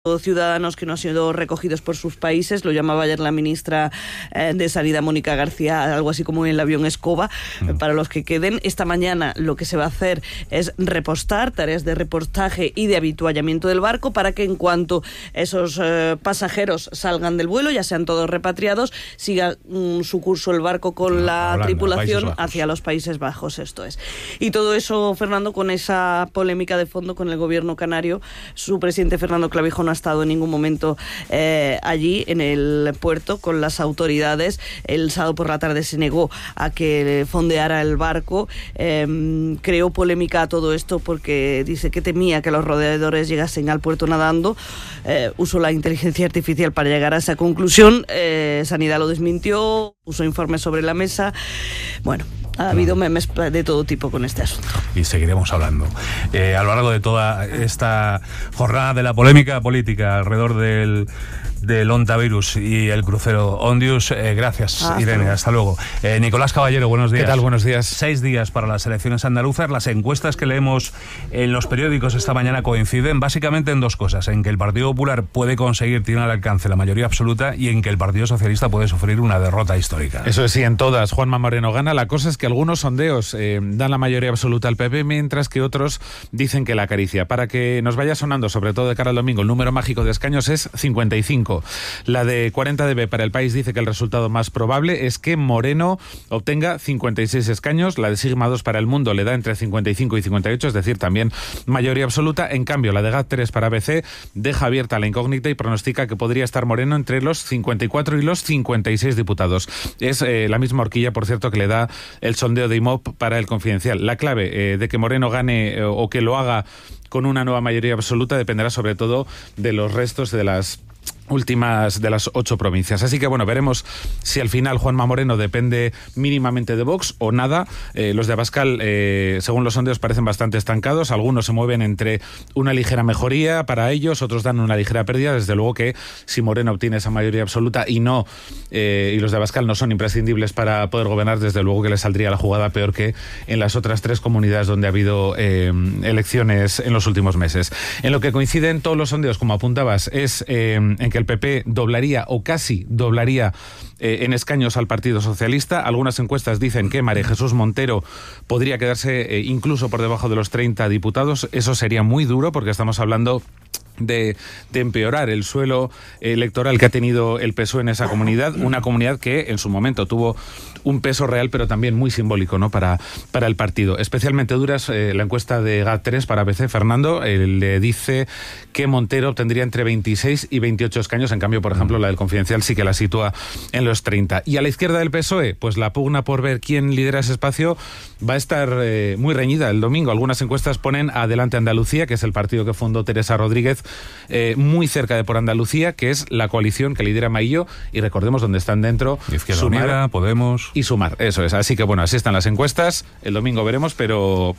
ciudadanos que no han sido recogidos por sus países. Lo llamaba ayer la ministra de Sanidad, Mónica García, algo así como en el avión escoba, para los que queden. Esta mañana lo que se va a hacer es repostar, tareas de repostaje y de habituallamiento del barco, para que en cuanto esos pasajeros salgan del vuelo, ya sean todos repatriados, siga su curso el barco con la tripulación hacia los Países Bajos, esto es. Y todo eso, Fernando, con esa polémica de fondo con el gobierno canario. Su presidente, Fernando Clavijo, no ha estado en ningún momento allí en el puerto con las autoridades. El sábado por la tarde se negó a que fondeara el barco. Creó polémica a todo esto porque dice que temía que los rodeadores llegasen al puerto nadando. Usó la inteligencia artificial para llegar a esa conclusión. Sanidad lo desmintió, puso informes sobre la mesa. Bueno, ha habido memes de todo tipo con este asunto. Y seguiremos hablando. A lo largo de toda esta jornada de la polémica política alrededor del Ontavirus y el crucero Ondius. Gracias, Irene. Hasta luego. Nicolás Caballero, buenos días. ¿Qué tal? Buenos días. 6 días para las elecciones andaluzas. Las encuestas que leemos en los periódicos esta mañana coinciden básicamente en dos cosas: en que el Partido Popular puede conseguir, tiene al alcance la mayoría absoluta, y en que el Partido Socialista puede sufrir una derrota histórica. Eso es, sí, en todas. Juanma Moreno gana. La cosa es que algunos sondeos dan la mayoría absoluta al PP, mientras que otros dicen que la acaricia. Para que nos vaya sonando, sobre todo de cara al domingo, el número mágico de escaños es 55. La de 40 dB para El País dice que el resultado más probable es que Moreno obtenga 56 escaños. La de Sigma 2 para El Mundo le da entre 55 y 58, es decir, también mayoría absoluta. En cambio, la de GAT3 para ABC deja abierta la incógnita y pronostica que podría estar Moreno entre los 54 y los 56 diputados. Es la misma horquilla, por cierto, que le da el sondeo de IMOP para El Confidencial. La clave de que Moreno gane o que lo haga con una nueva mayoría absoluta dependerá sobre todo de los restos de las últimas de las 8 provincias. Así que bueno, veremos si al final Juanma Moreno depende mínimamente de Vox o nada. Los de Abascal, según los sondeos, parecen bastante estancados. Algunos se mueven entre una ligera mejoría para ellos, otros dan una ligera pérdida. Desde luego que si Moreno obtiene esa mayoría absoluta y los de Abascal no son imprescindibles para poder gobernar, desde luego que le saldría la jugada peor que en las otras 3 comunidades donde ha habido elecciones en los últimos meses. En lo que coinciden todos los sondeos, como apuntabas, es en que el PP doblaría o casi doblaría en escaños al Partido Socialista. Algunas encuestas dicen que María Jesús Montero podría quedarse incluso por debajo de los 30 diputados. Eso sería muy duro porque estamos hablando de empeorar el suelo electoral que ha tenido el PSOE en esa comunidad, una comunidad que en su momento tuvo un peso real pero también muy simbólico, ¿no?, para el partido. Especialmente duras la encuesta de GAT3 para ABC. Fernando le dice que Montero obtendría entre 26 y 28 escaños, en cambio, por ejemplo, la del Confidencial sí que la sitúa en los 30. Y a la izquierda del PSOE, pues la pugna por ver quién lidera ese espacio va a estar muy reñida el domingo. Algunas encuestas ponen adelante Andalucía, que es el partido que fundó Teresa Rodríguez, muy cerca de Por Andalucía, que es la coalición que lidera Maillo, y recordemos donde están dentro Izquierda Unida, Podemos y Sumar. Eso es, así que bueno, así están las encuestas. El domingo veremos, pero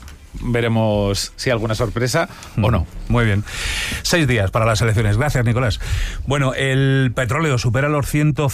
veremos si hay alguna sorpresa o no. Muy bien. 6 días para las elecciones. Gracias, Nicolás. Bueno, el petróleo supera los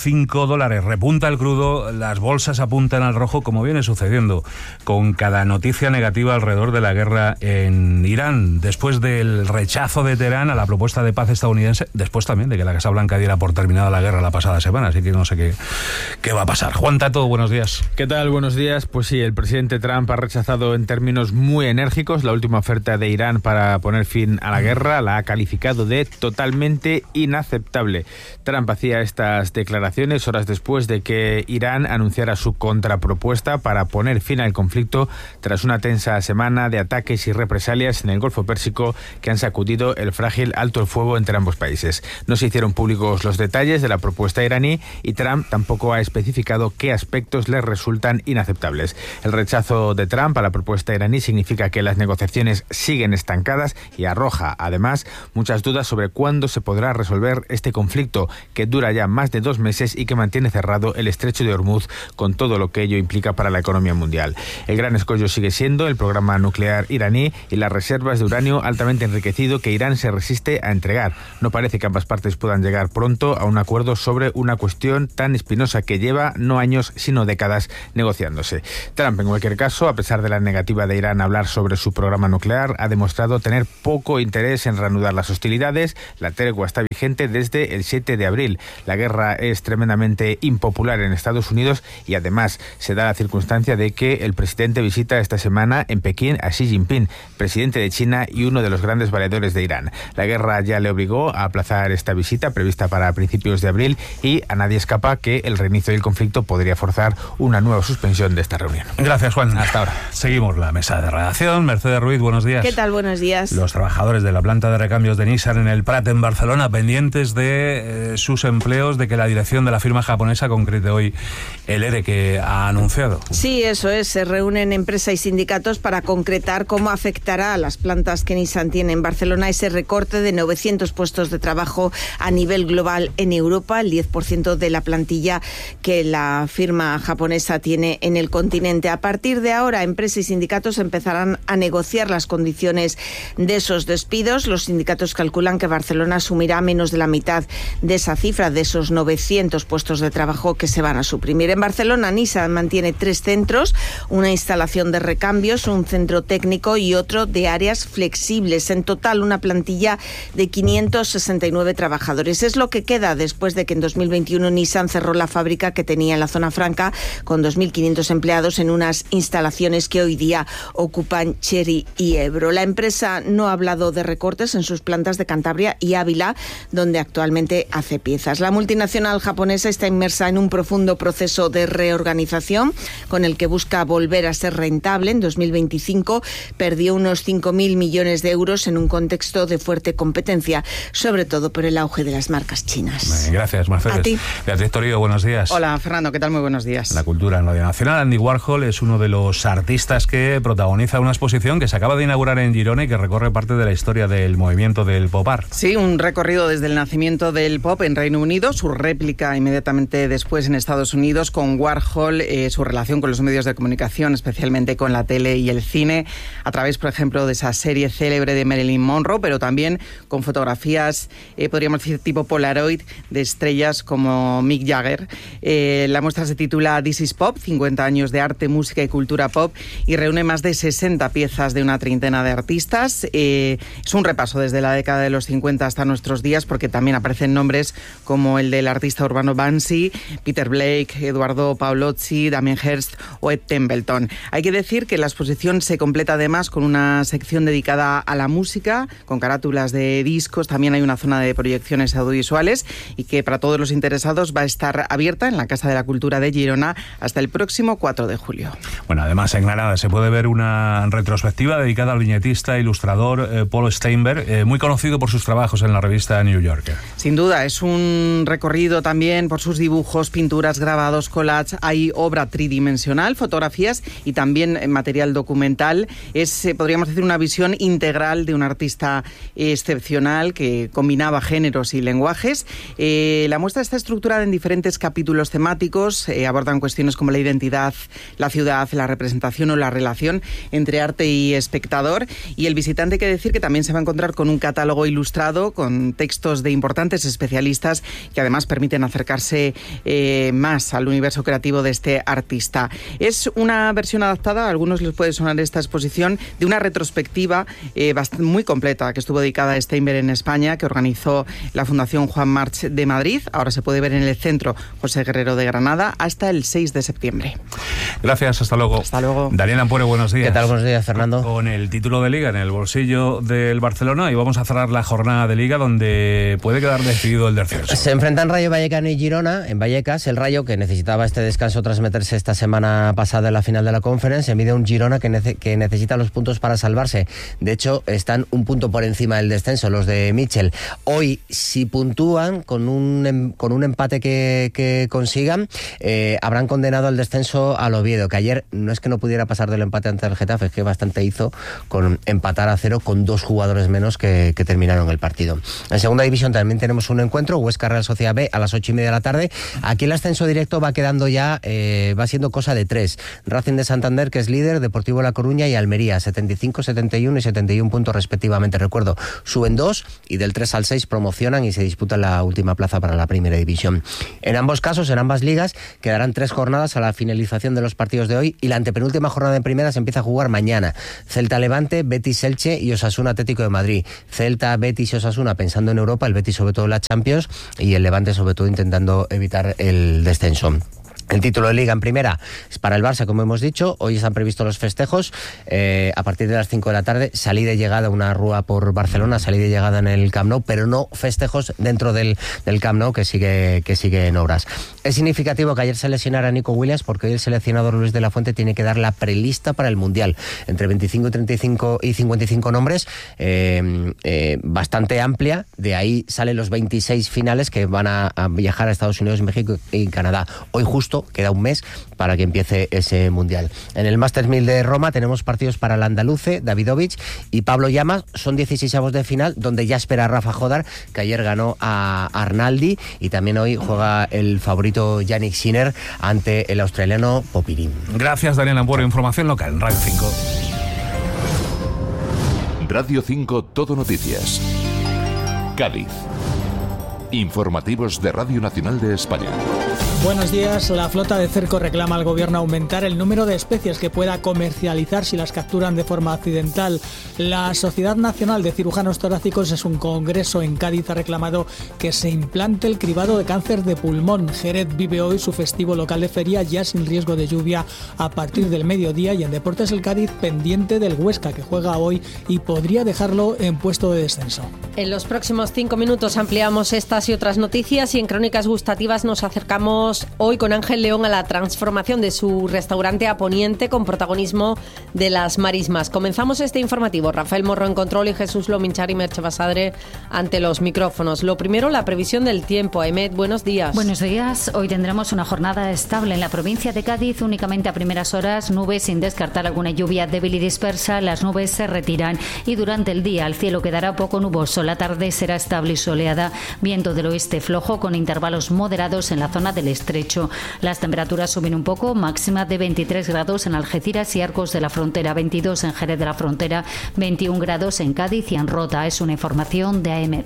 $105, repunta el crudo, las bolsas apuntan al rojo, como viene sucediendo con cada noticia negativa alrededor de la guerra en Irán, después del rechazo de Teherán a la propuesta de paz estadounidense, después también de que la Casa Blanca diera por terminada la guerra la pasada semana, así que no sé qué va a pasar. Juan Tato, buenos días. ¿Qué tal? Buenos días. Pues sí, el presidente Trump ha rechazado en términos muy enérgicos la última oferta de Irán para poner fin a la guerra. La ha calificado de totalmente inaceptable. Trump hacía estas declaraciones horas después de que Irán anunciara su contrapropuesta para poner fin al conflicto tras una tensa semana de ataques y represalias en el Golfo Pérsico que han sacudido el frágil alto el fuego entre ambos países. No se hicieron públicos los detalles de la propuesta iraní y Trump tampoco ha especificado qué aspectos le resultan inaceptables. El rechazo de Trump a la propuesta iraní significa que las negociaciones siguen estancadas y arroja, además, muchas dudas sobre cuándo se podrá resolver este conflicto que dura ya más de 2 meses y que mantiene cerrado el estrecho de Hormuz con todo lo que ello implica para la economía mundial. El gran escollo sigue siendo el programa nuclear iraní y las reservas de uranio altamente enriquecido que Irán se resiste a entregar. No parece que ambas partes puedan llegar pronto a un acuerdo sobre una cuestión tan espinosa que lleva no años sino décadas negociándose. Trump, en cualquier caso, a pesar de la negativa de Irán a hablar sobre su programa nuclear, ha demostrado tener poco interés en reanudar las hostilidades. La tregua está vigente desde el 7 de abril. La guerra es tremendamente impopular en Estados Unidos y además se da la circunstancia de que el presidente visita esta semana en Pekín a Xi Jinping, presidente de China y uno de los grandes valedores de Irán. La guerra ya le obligó a aplazar esta visita prevista para principios de abril y a nadie escapa que el reinicio del conflicto podría forzar una nueva suspensión de esta reunión. Gracias, Juan. Hasta ahora. Seguimos la mesa de redacción. Mercedes Ruiz, buenos días. ¿Qué tal? Buenos días. Los trabajadores de la planta de recambios de Nissan en el Prat, en Barcelona, pendientes de sus empleos, de que la dirección de la firma japonesa concrete hoy el ERE que ha anunciado. Sí, eso es. Se reúnen empresa y sindicatos para concretar cómo afectará a las plantas que Nissan tiene en Barcelona ese recorte de 900 puestos de trabajo a nivel global en Europa, el 10% de la plantilla que la firma japonesa tiene en el continente. A partir de ahora, empresa y sindicatos empezarán a negociar las condiciones de esos despidos. Los sindicatos calculan que Barcelona asumirá menos de la mitad de esa cifra, de esos 900 puestos de trabajo que se van a suprimir. En Barcelona, Nissan mantiene 3 centros, una instalación de recambios, un centro técnico y otro de áreas flexibles. En total, una plantilla de 569 trabajadores. Es lo que queda después de que en 2021 Nissan cerró la fábrica que tenía en la zona franca con 2.500 empleados en unas instalaciones que hoy día ocupan Cherry y Ebro. La empresa no ha hablado de recortes en sus plantas de Cantabria y Ávila, donde actualmente hace piezas. La multinacional japonesa está inmersa en un profundo proceso de reorganización con el que busca volver a ser rentable. En 2025 perdió unos 5.000 millones de euros en un contexto de fuerte competencia, sobre todo por el auge de las marcas chinas. Gracias, Mercedes. A ti. Beatriz Torío, buenos días. Hola, Fernando, ¿qué tal? Muy buenos días. La cultura en Radio Nacional. Andy Warhol es uno de los artistas que protagoniza una exposición que se acaba de inaugurar en Girona y que recorre parte de la historia del movimiento del pop art. Sí, un recorrido desde el nacimiento del pop en Reino Unido, su réplica inmediatamente después en Estados Unidos, con Warhol, su relación con los medios de comunicación, especialmente con la tele y el cine, a través, por ejemplo, de esa serie célebre de Marilyn Monroe, pero también con fotografías, podríamos decir, tipo Polaroid, de estrellas como Mick Jagger. La muestra se titula This is Pop, 50 años de arte, música y cultura pop, y reúne más de 60 piezas de una treintena de artistas. Es un repaso desde la década de los 50 hasta nuestros días, porque también aparecen nombres como el del artista urbano Banksy, Peter Blake, Eduardo Paolozzi, Damien Hirst o Ed Templeton. Hay que decir que la exposición se completa además con una sección dedicada a la música, con carátulas de discos. También hay una zona de proyecciones audiovisuales y que para todos los interesados va a estar abierta en la Casa de la Cultura de Girona hasta el próximo 4 de julio. Bueno, además en Granada se puede ver una retrospectiva dedicada al viñetista e ilustrador Paul Steinberg, muy conocido por sus trabajos en la revista New Yorker. Sin duda, es un recorrido también por sus dibujos, pinturas, grabados, collages. Hay obra tridimensional, fotografías y también material documental. Es, podríamos decir, una visión integral de un artista excepcional que combinaba géneros y lenguajes. La muestra está estructurada en diferentes capítulos temáticos. Abordan cuestiones como la identidad, la ciudad, la representación o la relación entre arte y espectador. Y el visitante, hay que decir que también se va a encontrar con un catálogo ilustrado con textos de importantes especialistas que además permiten acercarse más al universo creativo de este artista. Es una versión adaptada, a algunos les puede sonar esta exposición, de una retrospectiva muy completa que estuvo dedicada a Steinberg en España, que organizó la Fundación Juan March de Madrid. Ahora se puede ver en el Centro José Guerrero de Granada hasta el 6 de septiembre. Gracias, hasta luego. Hasta luego. Daniel Ampuero, buenos días. ¿Qué tal? Buenos días, Fernando. Con el título de Liga en el bolsillo del Barcelona, y vamos a cerrar la jornada de Liga donde puede quedar decidido el descenso. Se enfrentan Rayo Vallecano y Girona en Vallecas. El Rayo, que necesitaba este descanso tras meterse esta semana pasada en la final de la Conference, mide un Girona que necesita los puntos para salvarse. De hecho, están un punto por encima del descenso, los de Mitchell. Hoy, si puntúan con un empate que consigan, habrán condenado al descenso al Oviedo, que ayer no es que no pudiera pasar del empate ante el Getafe, es que bastante hizo con empatar a 0 con 2 jugadores menos que terminaron el partido. En segunda división también tenemos un encuentro, Huesca Real Sociedad B, a las 8:30 de la tarde. Aquí el ascenso directo va quedando ya, va siendo cosa de 3. Racing de Santander, que es líder, Deportivo La Coruña y Almería, 75, 71 y 71 puntos respectivamente. Recuerdo, suben 2 y del 3 al 6 promocionan y se disputan la última plaza para la primera división. En ambos casos, en ambas ligas, quedarán 3 jornadas a la finalización de los partidos de hoy y la antepenúltima jornada en primera se empieza a jugar mañana. Celta Levante, Betis Elche y Osasuna Atlético de Madrid. Celta, Betis y Osasuna pensando en Europa, el Betis sobre todo en la Champions y el Levante sobre todo intentando evitar el descenso. El título de Liga en primera es para el Barça, como hemos dicho. Hoy están previstos los festejos. A partir de las 5 de la tarde, salida y llegada, una rúa por Barcelona, salida y llegada en el Camp Nou, pero no festejos dentro del Camp Nou, que sigue en obras. Es significativo que ayer se lesionara Nico Williams, porque hoy el seleccionador Luis de la Fuente tiene que dar la prelista para el Mundial. Entre 25 y 55 nombres, bastante amplia. De ahí salen los 26 finales que van a viajar a Estados Unidos, México y Canadá. Hoy justo queda un mes para que empiece ese Mundial. En el Masters 1000 de Roma tenemos partidos para el andaluce, Davidovich y Pablo Llamas. Son 16avos de final, donde ya espera Rafa Jodar, que ayer ganó a Arnaldi, y también hoy juega el favorito Yannick Sinner ante el australiano Popirín. Gracias, Daniel Ampuero. Información local en Radio 5. Radio 5 Todo Noticias. Cádiz. Informativos de Radio Nacional de España. Buenos días. La flota de cerco reclama al gobierno aumentar el número de especies que pueda comercializar si las capturan de forma accidental. La Sociedad Nacional de Cirujanos Torácicos, en un congreso en Cádiz, ha reclamado que se implante el cribado de cáncer de pulmón. Jerez vive hoy su festivo local de feria, ya sin riesgo de lluvia a partir del mediodía. Y en Deportes, el Cádiz pendiente del Huesca, que juega hoy y podría dejarlo en puesto de descenso. En los próximos 5 minutos ampliamos estas y otras noticias, y en Crónicas Gustativas nos acercamos hoy con Ángel León a la transformación de su restaurante a Poniente, con protagonismo de las marismas. Comenzamos este informativo. Rafael Morro en control y Jesús Lominchar y Merche Basadre ante los micrófonos. Lo primero, la previsión del tiempo. Emet, buenos días. Buenos días. Hoy tendremos una jornada estable en la provincia de Cádiz, únicamente a primeras horas, nubes sin descartar alguna lluvia débil y dispersa. Las nubes se retiran y durante el día el cielo quedará poco nuboso. La tarde será estable y soleada, viento del oeste flojo con intervalos moderados en la zona del estrecho. Las temperaturas suben un poco, máxima de 23 grados en Algeciras y Arcos de la Frontera, 22 en Jerez de la Frontera, 21 grados en Cádiz y en Rota. Es una información de AEMET.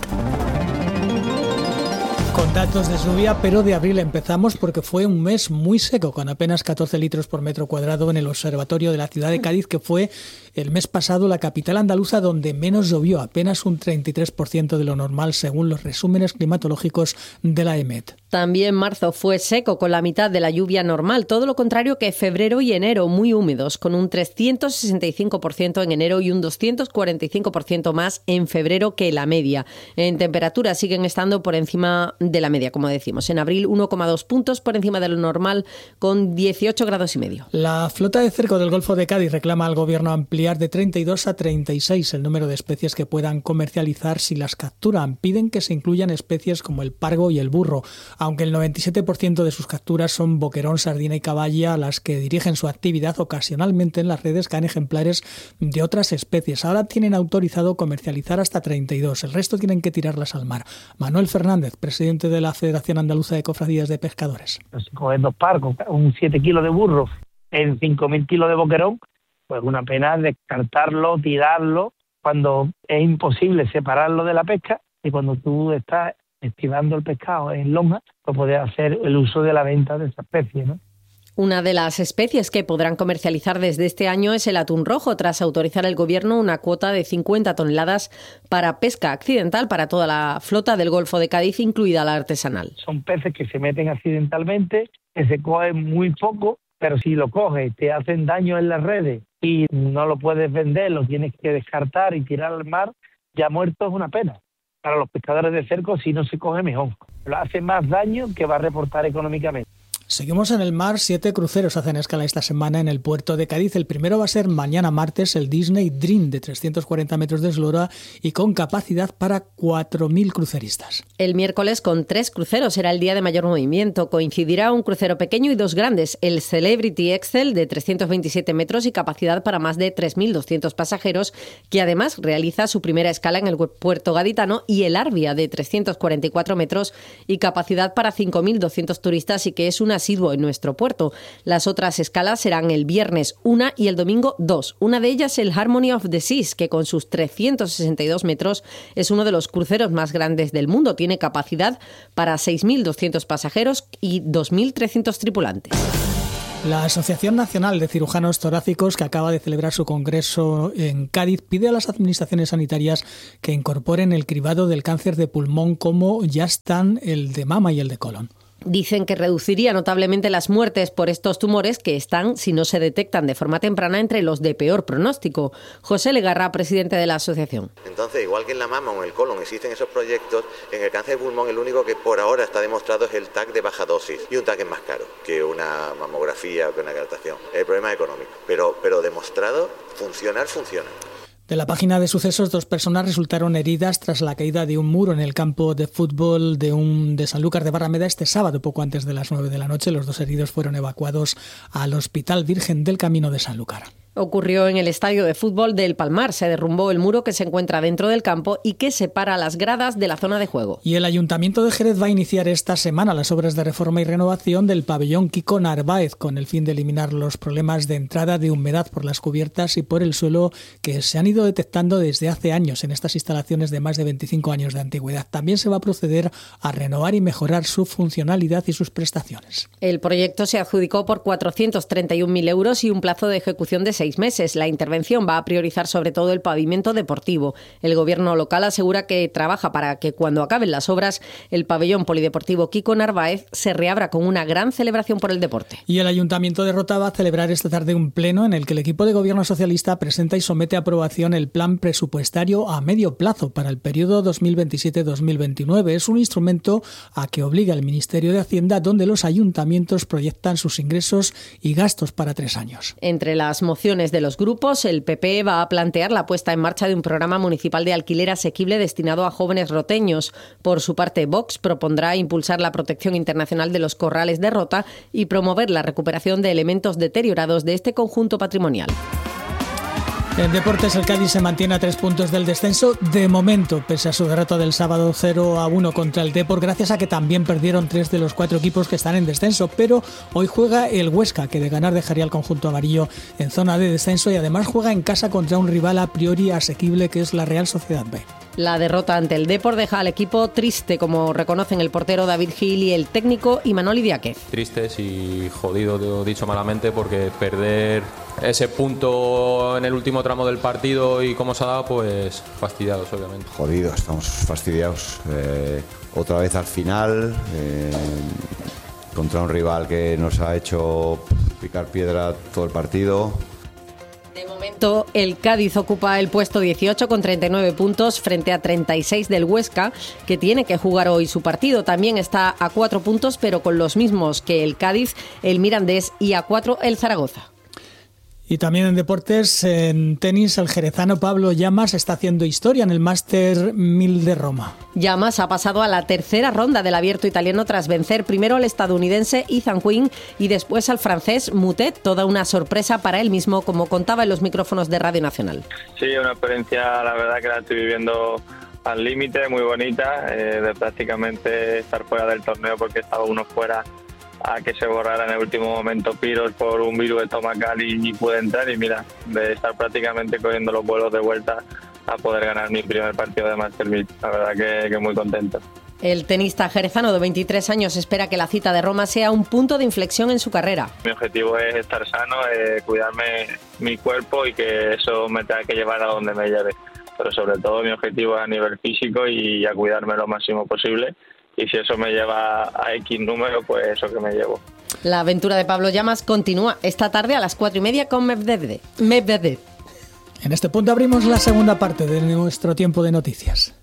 Con datos de lluvia, pero de abril empezamos, porque fue un mes muy seco, con apenas 14 litros por metro cuadrado en el observatorio de la ciudad de Cádiz, que fue el mes pasado la capital andaluza donde menos llovió, apenas un 33% de lo normal, según los resúmenes climatológicos de la EMET. También marzo fue seco, con la mitad de la lluvia normal, todo lo contrario que febrero y enero, muy húmedos, con un 365% en enero y un 245% más en febrero que la media. En temperatura siguen estando por encima de la media, como decimos. En abril 1,2 puntos por encima de lo normal, con 18 grados y medio. La flota de cerco del Golfo de Cádiz reclama al gobierno ampliar de 32 a 36 el número de especies que puedan comercializar si las capturan. Piden que se incluyan especies como el pargo y el burro, aunque el 97% de sus capturas son boquerón, sardina y caballa, a las que dirigen su actividad. Ocasionalmente en las redes caen ejemplares de otras especies. Ahora tienen autorizado comercializar hasta 32, el resto tienen que tirarlas al mar. Manuel Fernández, presidente de la Federación Andaluza de Cofradías de Pescadores. Si coges 2 pargos, un 7 kilos de burro en 5.000 kilos de boquerón, pues una pena descartarlo, tirarlo, cuando es imposible separarlo de la pesca, y cuando tú estás estivando el pescado en lonja, pues puedes hacer el uso de la venta de esa especie, ¿no? Una de las especies que podrán comercializar desde este año es el atún rojo, tras autorizar el Gobierno una cuota de 50 toneladas para pesca accidental para toda la flota del Golfo de Cádiz, incluida la artesanal. Son peces que se meten accidentalmente, que se cogen muy poco, pero si lo coges, te hacen daño en las redes y no lo puedes vender, lo tienes que descartar y tirar al mar, ya muerto es una pena. Para los pescadores de cerco, si no se coge, mejor. Lo hace más daño que va a reportar económicamente. Seguimos en el mar, 7 cruceros hacen escala esta semana en el puerto de Cádiz. El primero va a ser mañana martes, el Disney Dream, de 340 metros de eslora y con capacidad para 4.000 cruceristas. El miércoles, con 3 cruceros, será el día de mayor movimiento. Coincidirá un crucero pequeño y 2 grandes, el Celebrity Excel, de 327 metros y capacidad para más de 3.200 pasajeros, que además realiza su primera escala en el puerto gaditano, y el Arvia, de 344 metros y capacidad para 5.200 turistas, y que es un asiduo en nuestro puerto. Las otras escalas serán el viernes 1 y el domingo 2. Una de ellas, el Harmony of the Seas, que con sus 362 metros es uno de los cruceros más grandes del mundo. Tiene capacidad para 6.200 pasajeros y 2.300 tripulantes. La Asociación Nacional de Cirujanos Torácicos, que acaba de celebrar su congreso en Cádiz, pide a las administraciones sanitarias que incorporen el cribado del cáncer de pulmón, como ya están el de mama y el de colon. Dicen que reduciría notablemente las muertes por estos tumores, que están, si no se detectan de forma temprana, entre los de peor pronóstico. José Legarra, presidente de la asociación. Entonces, igual que en la mama o en el colon existen esos proyectos, en el cáncer de pulmón el único que por ahora está demostrado es el TAC de baja dosis, y un TAC es más caro que una mamografía o que una captación. El problema es económico, pero demostrado, funciona. De la página de sucesos, 2 personas resultaron heridas tras la caída de un muro en el campo de fútbol de Sanlúcar de Barrameda este sábado, poco antes de las 9 de la noche. Los 2 heridos fueron evacuados al Hospital Virgen del Camino de Sanlúcar. Ocurrió en el estadio de fútbol del Palmar. Se derrumbó el muro que se encuentra dentro del campo y que separa las gradas de la zona de juego. Y el Ayuntamiento de Jerez va a iniciar esta semana las obras de reforma y renovación del pabellón Kiko Narváez, con el fin de eliminar los problemas de entrada de humedad por las cubiertas y por el suelo que se han ido detectando desde hace años en estas instalaciones de más de 25 años de antigüedad. También se va a proceder a renovar y mejorar su funcionalidad y sus prestaciones. El proyecto se adjudicó por 431.000 euros y un plazo de ejecución de 6 meses. La intervención va a priorizar sobre todo el pavimento deportivo. El gobierno local asegura que trabaja para que cuando acaben las obras el pabellón polideportivo Kiko Narváez se reabra con una gran celebración por el deporte. Y el Ayuntamiento de Rota va a celebrar esta tarde un pleno en el que el equipo de gobierno socialista presenta y somete a aprobación el plan presupuestario a medio plazo para el periodo 2027-2029. Es un instrumento a que obliga el Ministerio de Hacienda, donde los ayuntamientos proyectan sus ingresos y gastos para 3 años. Entre las mociones de los grupos, el PP va a plantear la puesta en marcha de un programa municipal de alquiler asequible destinado a jóvenes roteños. Por su parte, Vox propondrá impulsar la protección internacional de los corrales de Rota y promover la recuperación de elementos deteriorados de este conjunto patrimonial. En deportes, el Cádiz se mantiene a 3 puntos del descenso de momento, pese a su derrota del sábado 0-1 contra el Depor, gracias a que también perdieron 3 de los 4 equipos que están en descenso. Pero hoy juega el Huesca, que de ganar dejaría al conjunto amarillo en zona de descenso, y además juega en casa contra un rival a priori asequible, que es la Real Sociedad B. La derrota ante el Depor deja al equipo triste, como reconocen el portero David Gil y el técnico Imanol Idiáquez. Tristes y jodido, dicho malamente, porque perder ese punto en el último tramo del partido y cómo se ha dado, pues fastidiados, obviamente. Jodidos, estamos fastidiados. Otra vez al final, contra un rival que nos ha hecho picar piedra todo el partido. De momento, el Cádiz ocupa el puesto 18 con 39 puntos frente a 36 del Huesca, que tiene que jugar hoy su partido. También está a 4 puntos, pero con los mismos que el Cádiz, el Mirandés, y a 4 el Zaragoza. Y también en deportes, en tenis, el jerezano Pablo Llamas está haciendo historia en el Master 1000 de Roma. Llamas ha pasado a la tercera ronda del Abierto italiano tras vencer primero al estadounidense Ethan Quinn y después al francés Moutet. Toda una sorpresa para él mismo, como contaba en los micrófonos de Radio Nacional. Sí, una experiencia, la verdad, que la estoy viviendo al límite, muy bonita, de prácticamente estar fuera del torneo porque estaba uno fuera a que se borrara en el último momento Piros por un virus estomacal y pude entrar, y mira, de estar prácticamente cogiendo los vuelos de vuelta a poder ganar mi primer partido de Master 1000. La verdad que muy contento. El tenista jerezano de 23 años espera que la cita de Roma sea un punto de inflexión en su carrera. Mi objetivo es estar sano, cuidarme mi cuerpo y que eso me tenga que llevar a donde me lleve. Pero sobre todo mi objetivo es a nivel físico y a cuidarme lo máximo posible. Y si eso me lleva a X número, pues eso que me llevo. La aventura de Pablo Llamas continúa esta tarde a las 4:30 con Medvedev. En este punto abrimos la segunda parte de nuestro tiempo de noticias.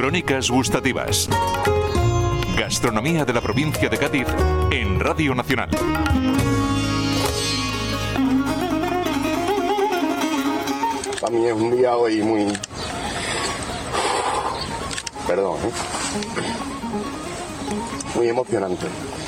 Crónicas gustativas. Gastronomía de la provincia de Cádiz en Radio Nacional. Para mí es un día hoy muy... Perdón, muy emocionante,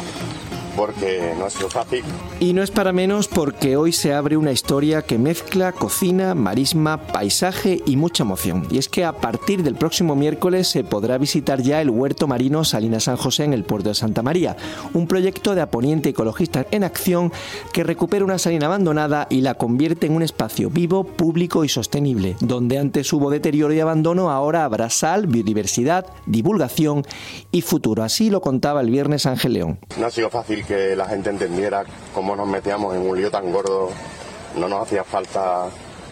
porque no ha sido fácil. Y no es para menos, porque hoy se abre una historia que mezcla cocina, marisma, paisaje y mucha emoción. Y es que a partir del próximo miércoles se podrá visitar ya el huerto marino Salinas San José en el puerto de Santa María, un proyecto de Aponiente Ecologistas en Acción que recupera una salina abandonada y la convierte en un espacio vivo, público y sostenible. Donde antes hubo deterioro y abandono, ahora habrá sal, biodiversidad, divulgación y futuro. Así lo contaba el viernes Ángel León. No ha sido fácil que la gente entendiera cómo nos metíamos en un lío tan gordo. No nos hacía falta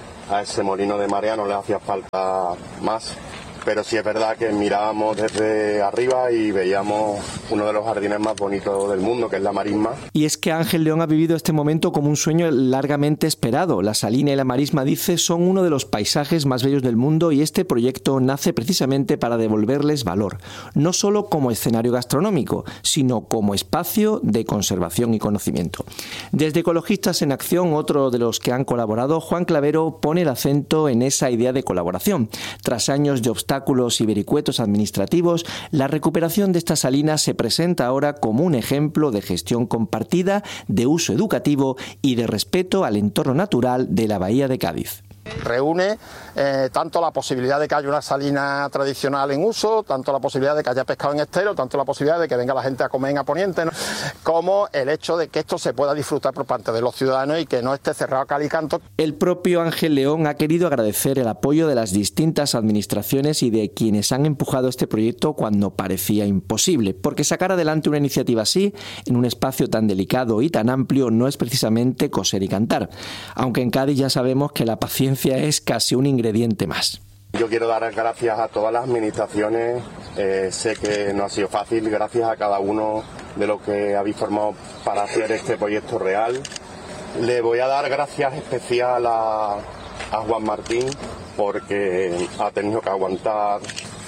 a ese molino de marea, no le hacía falta más. Pero sí es verdad que mirábamos desde arriba y veíamos uno de los jardines más bonitos del mundo, que es la marisma. Y es que Ángel León ha vivido este momento como un sueño largamente esperado. La salina y la marisma, dice, son uno de los paisajes más bellos del mundo, y este proyecto nace precisamente para devolverles valor, no solo como escenario gastronómico, sino como espacio de conservación y conocimiento. Desde Ecologistas en Acción, otro de los que han colaborado, Juan Clavero, pone el acento en esa idea de colaboración. Tras años de obstáculos y vericuetos administrativos, la recuperación de esta salina se presenta ahora como un ejemplo de gestión compartida, de uso educativo y de respeto al entorno natural de la bahía de Cádiz. Reúne tanto la posibilidad de que haya una salina tradicional en uso, tanto la posibilidad de que haya pescado en estero, tanto la posibilidad de que venga la gente a comer en Aponiente, ¿no?, como el hecho de que esto se pueda disfrutar por parte de los ciudadanos y que no esté cerrado a cal y canto. El propio Ángel León ha querido agradecer el apoyo de las distintas administraciones y de quienes han empujado este proyecto cuando parecía imposible, porque sacar adelante una iniciativa así, en un espacio tan delicado y tan amplio, no es precisamente coser y cantar, aunque en Cádiz ya sabemos que la paciencia es casi un ingrediente más. Yo quiero dar las gracias a todas las administraciones. Sé que no ha sido fácil, gracias a cada uno de los que habéis formado para hacer este proyecto real. Le voy a dar gracias especial a Juan Martín, porque ha tenido que aguantar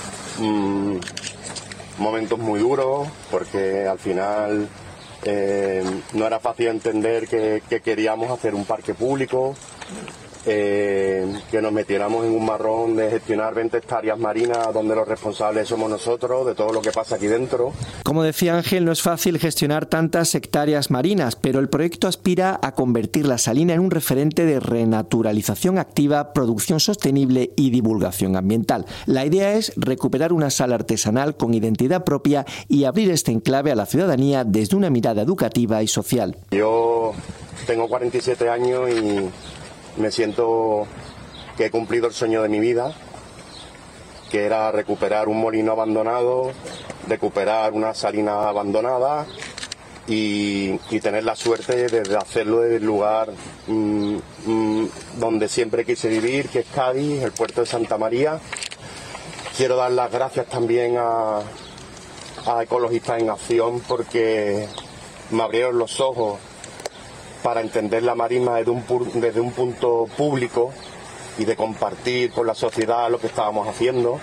momentos muy duros, porque al final no era fácil entender que queríamos hacer un parque público, que nos metiéramos en un marrón de gestionar 20 hectáreas marinas donde los responsables somos nosotros, de todo lo que pasa aquí dentro. Como decía Ángel, no es fácil gestionar tantas hectáreas marinas, pero el proyecto aspira a convertir la salina en un referente de renaturalización activa, producción sostenible y divulgación ambiental. La idea es recuperar una sal artesanal con identidad propia y abrir este enclave a la ciudadanía desde una mirada educativa y social. Yo tengo 47 años y me siento que he cumplido el sueño de mi vida, que era recuperar un molino abandonado, recuperar una salina abandonada y tener la suerte de hacerlo en el lugar donde siempre quise vivir, que es Cádiz, el puerto de Santa María. Quiero dar las gracias también a Ecologistas en Acción, porque me abrieron los ojos para entender la marisma desde un punto público y de compartir con la sociedad lo que estábamos haciendo.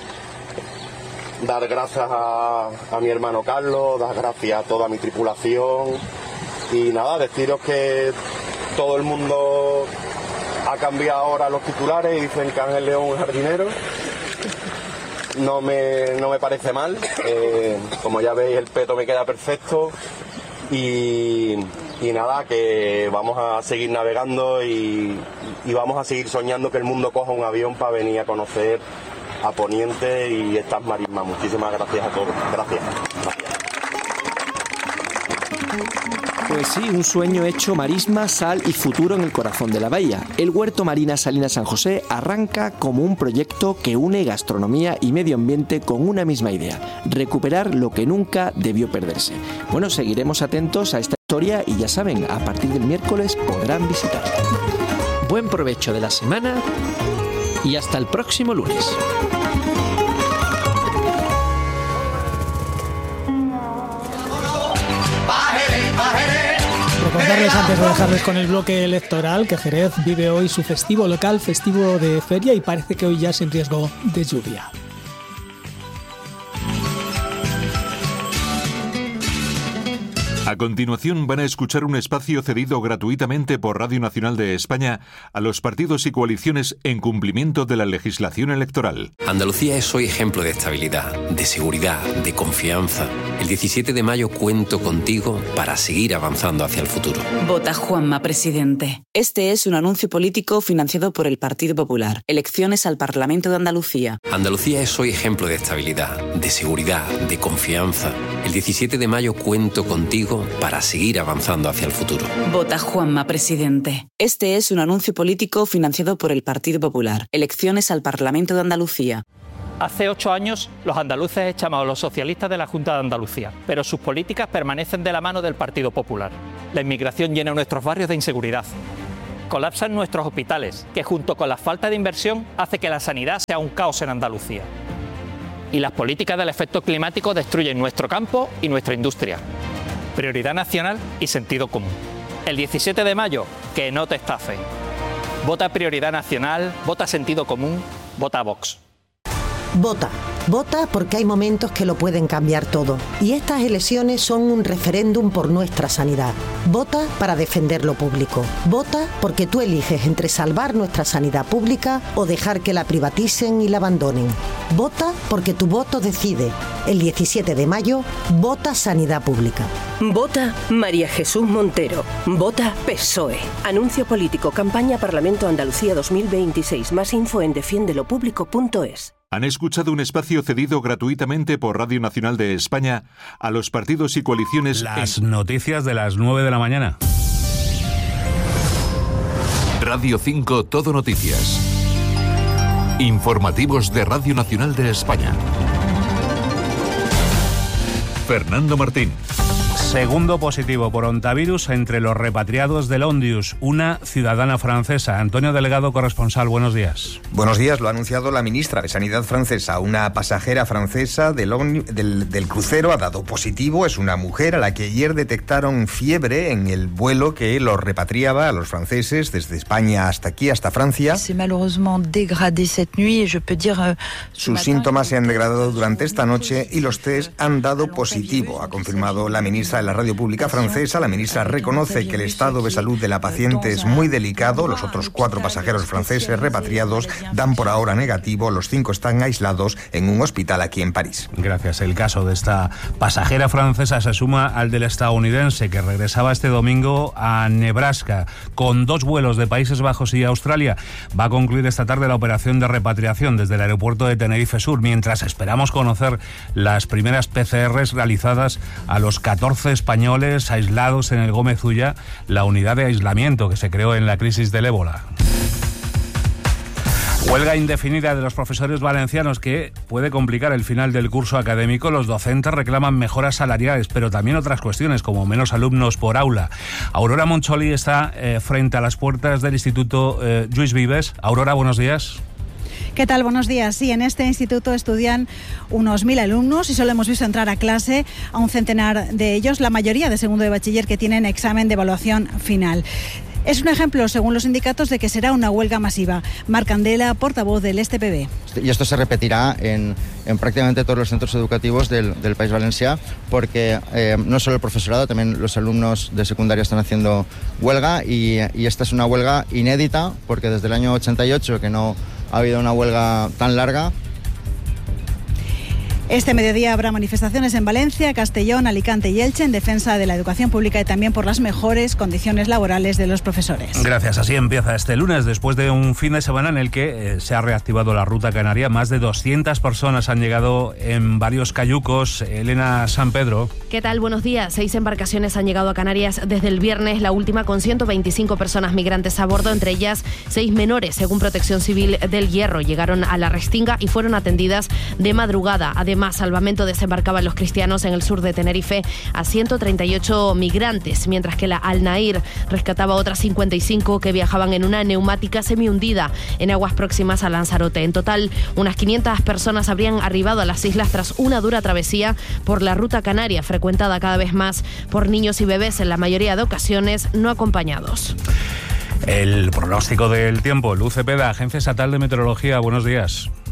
Dar gracias a mi hermano Carlos, dar gracias a toda mi tripulación y nada, deciros que todo el mundo ha cambiado ahora los titulares y dicen que Ángel León es jardinero. No me parece mal, como ya veis el peto me queda perfecto y nada, que vamos a seguir navegando y vamos a seguir soñando que el mundo coja un avión para venir a conocer a Poniente y estas marismas. Muchísimas gracias a todos. Gracias. Pues sí, un sueño hecho marisma, sal y futuro en el corazón de la bahía. El huerto marina Salinas San José arranca como un proyecto que une gastronomía y medio ambiente con una misma idea: recuperar lo que nunca debió perderse. Bueno, seguiremos atentos a esta historia y ya saben, a partir del miércoles podrán visitarla. Buen provecho de la semana y hasta el próximo lunes. Recordarles antes de dejarles con el bloque electoral que Jerez vive hoy su festivo local, festivo de feria, y parece que hoy ya sin riesgo de lluvia. A continuación van a escuchar un espacio cedido gratuitamente por Radio Nacional de España a los partidos y coaliciones en cumplimiento de la legislación electoral. Andalucía es hoy ejemplo de estabilidad, de seguridad, de confianza. El 17 de mayo cuento contigo para seguir avanzando hacia el futuro. Vota Juanma, presidente. Este es un anuncio político financiado por el Partido Popular. Elecciones al Parlamento de Andalucía. Andalucía es hoy ejemplo de estabilidad, de seguridad, de confianza. El 17 de mayo cuento contigo para seguir avanzando hacia el futuro. Vota Juanma, presidente. Este es un anuncio político financiado por el Partido Popular. Elecciones al Parlamento de Andalucía. Hace 8 años los andaluces echamos a los socialistas de la Junta de Andalucía, pero sus políticas permanecen de la mano del Partido Popular. La inmigración llena nuestros barrios de inseguridad. Colapsan nuestros hospitales, que junto con la falta de inversión hace que la sanidad sea un caos en Andalucía. Y las políticas del efecto climático destruyen nuestro campo y nuestra industria. Prioridad nacional y sentido común. El 17 de mayo, que no te estafe. Vota prioridad nacional, vota sentido común, vota Vox. Vota. Vota porque hay momentos que lo pueden cambiar todo. Y estas elecciones son un referéndum por nuestra sanidad. Vota para defender lo público. Vota porque tú eliges entre salvar nuestra sanidad pública o dejar que la privaticen y la abandonen. Vota porque tu voto decide. El 17 de mayo, vota sanidad pública. Vota María Jesús Montero. Vota PSOE. Anuncio político, campaña Parlamento Andalucía 2026. Más info en defiendelopublico.es. Han escuchado un espacio cedido gratuitamente por Radio Nacional de España a los partidos y coaliciones. Las noticias de las 9 de la mañana. Radio 5 Todo Noticias. Informativos de Radio Nacional de España. Fernando Martín. Segundo positivo por ontavirus entre los repatriados del Ondius, una ciudadana francesa. Antonio Delgado, corresponsal, buenos días. Buenos días, lo ha anunciado la ministra de Sanidad francesa. Una pasajera francesa del crucero ha dado positivo. Es una mujer a la que ayer detectaron fiebre en el vuelo que los repatriaba a los franceses desde España hasta aquí, hasta Francia. Sus síntomas se han degradado durante esta noche y los test han dado positivo, ha confirmado la ministra de la radio pública francesa. La ministra reconoce que el estado de salud de la paciente es muy delicado. Los otros 4 pasajeros franceses repatriados dan por ahora negativo. Los 5 están aislados en un hospital aquí en París. Gracias. El caso de esta pasajera francesa se suma al del estadounidense que regresaba este domingo a Nebraska con 2 vuelos de Países Bajos y Australia. Va a concluir esta tarde la operación de repatriación desde el aeropuerto de Tenerife Sur, mientras esperamos conocer las primeras PCRs realizadas a los 14 españoles aislados en el Gómez Ulla, la unidad de aislamiento que se creó en la crisis del ébola. Huelga indefinida de los profesores valencianos que puede complicar el final del curso académico. Los docentes reclaman mejoras salariales, pero también otras cuestiones como menos alumnos por aula. Aurora Moncholi está frente a las puertas del Instituto Lluís Vives. Aurora, buenos días. ¿Qué tal? Buenos días. Sí, en este instituto estudian unos 1.000 alumnos y solo hemos visto entrar a clase a un centenar de ellos, la mayoría de segundo de bachiller que tienen examen de evaluación final. Es un ejemplo, según los sindicatos, de que será una huelga masiva. Marc Candela, portavoz del STPB. Y esto se repetirá en prácticamente todos los centros educativos del País Valencià, porque no solo el profesorado, también los alumnos de secundaria están haciendo huelga y esta es una huelga inédita, porque desde el año 88 que no ha habido una huelga tan larga. Este mediodía habrá manifestaciones en Valencia, Castellón, Alicante y Elche en defensa de la educación pública y también por las mejores condiciones laborales de los profesores. Gracias. Así empieza este lunes, después de un fin de semana en el que se ha reactivado la ruta canaria. Más de 200 personas han llegado en varios cayucos. Elena San Pedro. ¿Qué tal? Buenos días. 6 embarcaciones han llegado a Canarias desde el viernes, la última con 125 personas migrantes a bordo, entre ellas 6 menores, según Protección Civil del Hierro. Llegaron a la Restinga y fueron atendidas de madrugada. Además, Salvamento desembarcaban los cristianos en el sur de Tenerife a 138 migrantes, mientras que la Al Nair rescataba a otras 55 que viajaban en una neumática semihundida en aguas próximas a Lanzarote. En total, unas 500 personas habrían arribado a las islas tras una dura travesía por la ruta canaria, frecuentada cada vez más por niños y bebés, en la mayoría de ocasiones no acompañados. El pronóstico del tiempo. Luz Cepeda, Agencia Estatal de Meteorología, buenos días.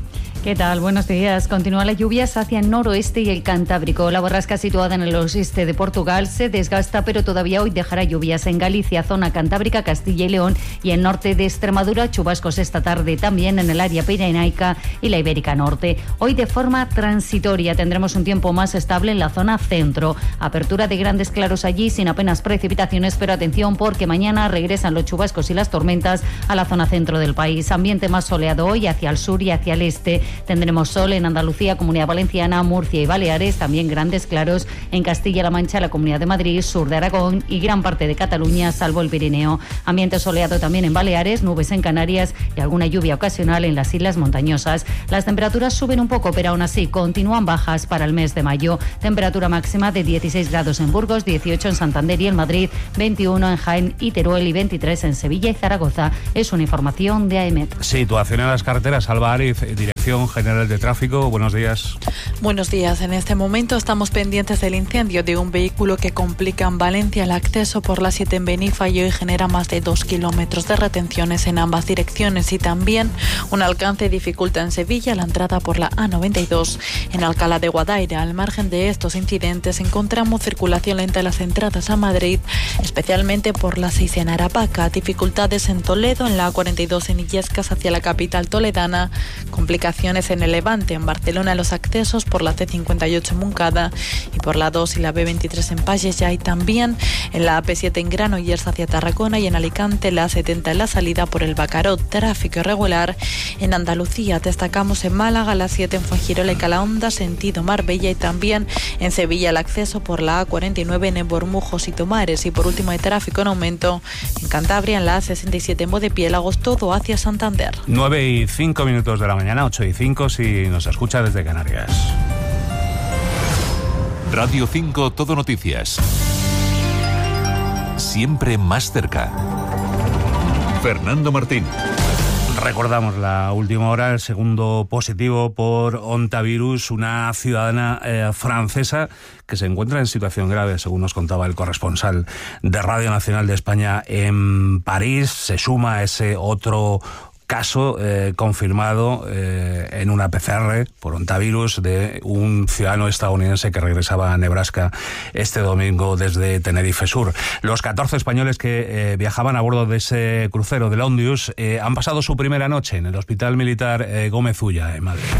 ¿Qué tal? Buenos días. Continúan las lluvias hacia el noroeste y el Cantábrico. La borrasca situada en el oeste de Portugal se desgasta, pero todavía hoy dejará lluvias en Galicia, zona cantábrica, Castilla y León y el norte de Extremadura. Chubascos esta tarde también en el área pirenaica y la Ibérica Norte. Hoy de forma transitoria tendremos un tiempo más estable en la zona centro. Apertura de grandes claros allí sin apenas precipitaciones, pero atención porque mañana regresan los chubascos y las tormentas a la zona centro del país. Ambiente más soleado hoy hacia el sur y hacia el este. Tendremos sol en Andalucía, Comunidad Valenciana, Murcia y Baleares, también grandes claros en Castilla-La Mancha, la Comunidad de Madrid, sur de Aragón y gran parte de Cataluña, salvo el Pirineo. Ambiente soleado también en Baleares, nubes en Canarias y alguna lluvia ocasional en las islas montañosas. Las temperaturas suben un poco, pero aún así continúan bajas para el mes de mayo. Temperatura máxima de 16 grados en Burgos, 18 en Santander y en Madrid, 21 en Jaén y Teruel y 23 en Sevilla y Zaragoza. Es una información de AEMET. Situación en las carreteras. Alba Ariz, Dirección General de Tráfico. Buenos días. Buenos días. En este momento estamos pendientes del incendio de un vehículo que complica en Valencia el acceso por la 7 en Benifa y hoy genera más de 2 kilómetros de retenciones en ambas direcciones y también un alcance dificulta en Sevilla la entrada por la A92. En Alcalá de Guadaira, al margen de estos incidentes, encontramos circulación lenta en las entradas a Madrid, especialmente por la 6 en Aravaca, dificultades en Toledo, en la A42 en Illescas hacia la capital toledana, complicaciones en el Levante, en Barcelona los accesos por la C58 en Moncada y por la 2 y la B23 en Pallejà y también en la AP7 en Granollers hacia Tarragona y en Alicante la A70 en la salida por el Bacarot. Tráfico irregular en Andalucía, destacamos en Málaga la 7 en Fuengirola y Calahonda sentido Marbella y también en Sevilla el acceso por la A49 en Bormujos y Tomares y por último hay tráfico en aumento en Cantabria en la A67 en Bodepiélagos, todo hacia Santander. 9:05 de la mañana, 8:05 si nos escucha desde Canarias. Radio 5 Todo Noticias. Siempre más cerca. Fernando Martín. Recordamos la última hora, el segundo positivo por ontavirus, una ciudadana francesa que se encuentra en situación grave, según nos contaba el corresponsal de Radio Nacional de España en París. Se suma a ese otro caso confirmado en una PCR por ontavirus de un ciudadano estadounidense que regresaba a Nebraska este domingo desde Tenerife Sur. Los 14 españoles que viajaban a bordo de ese crucero de Ondius han pasado su primera noche en el Hospital Militar Gómez Ulla en Madrid.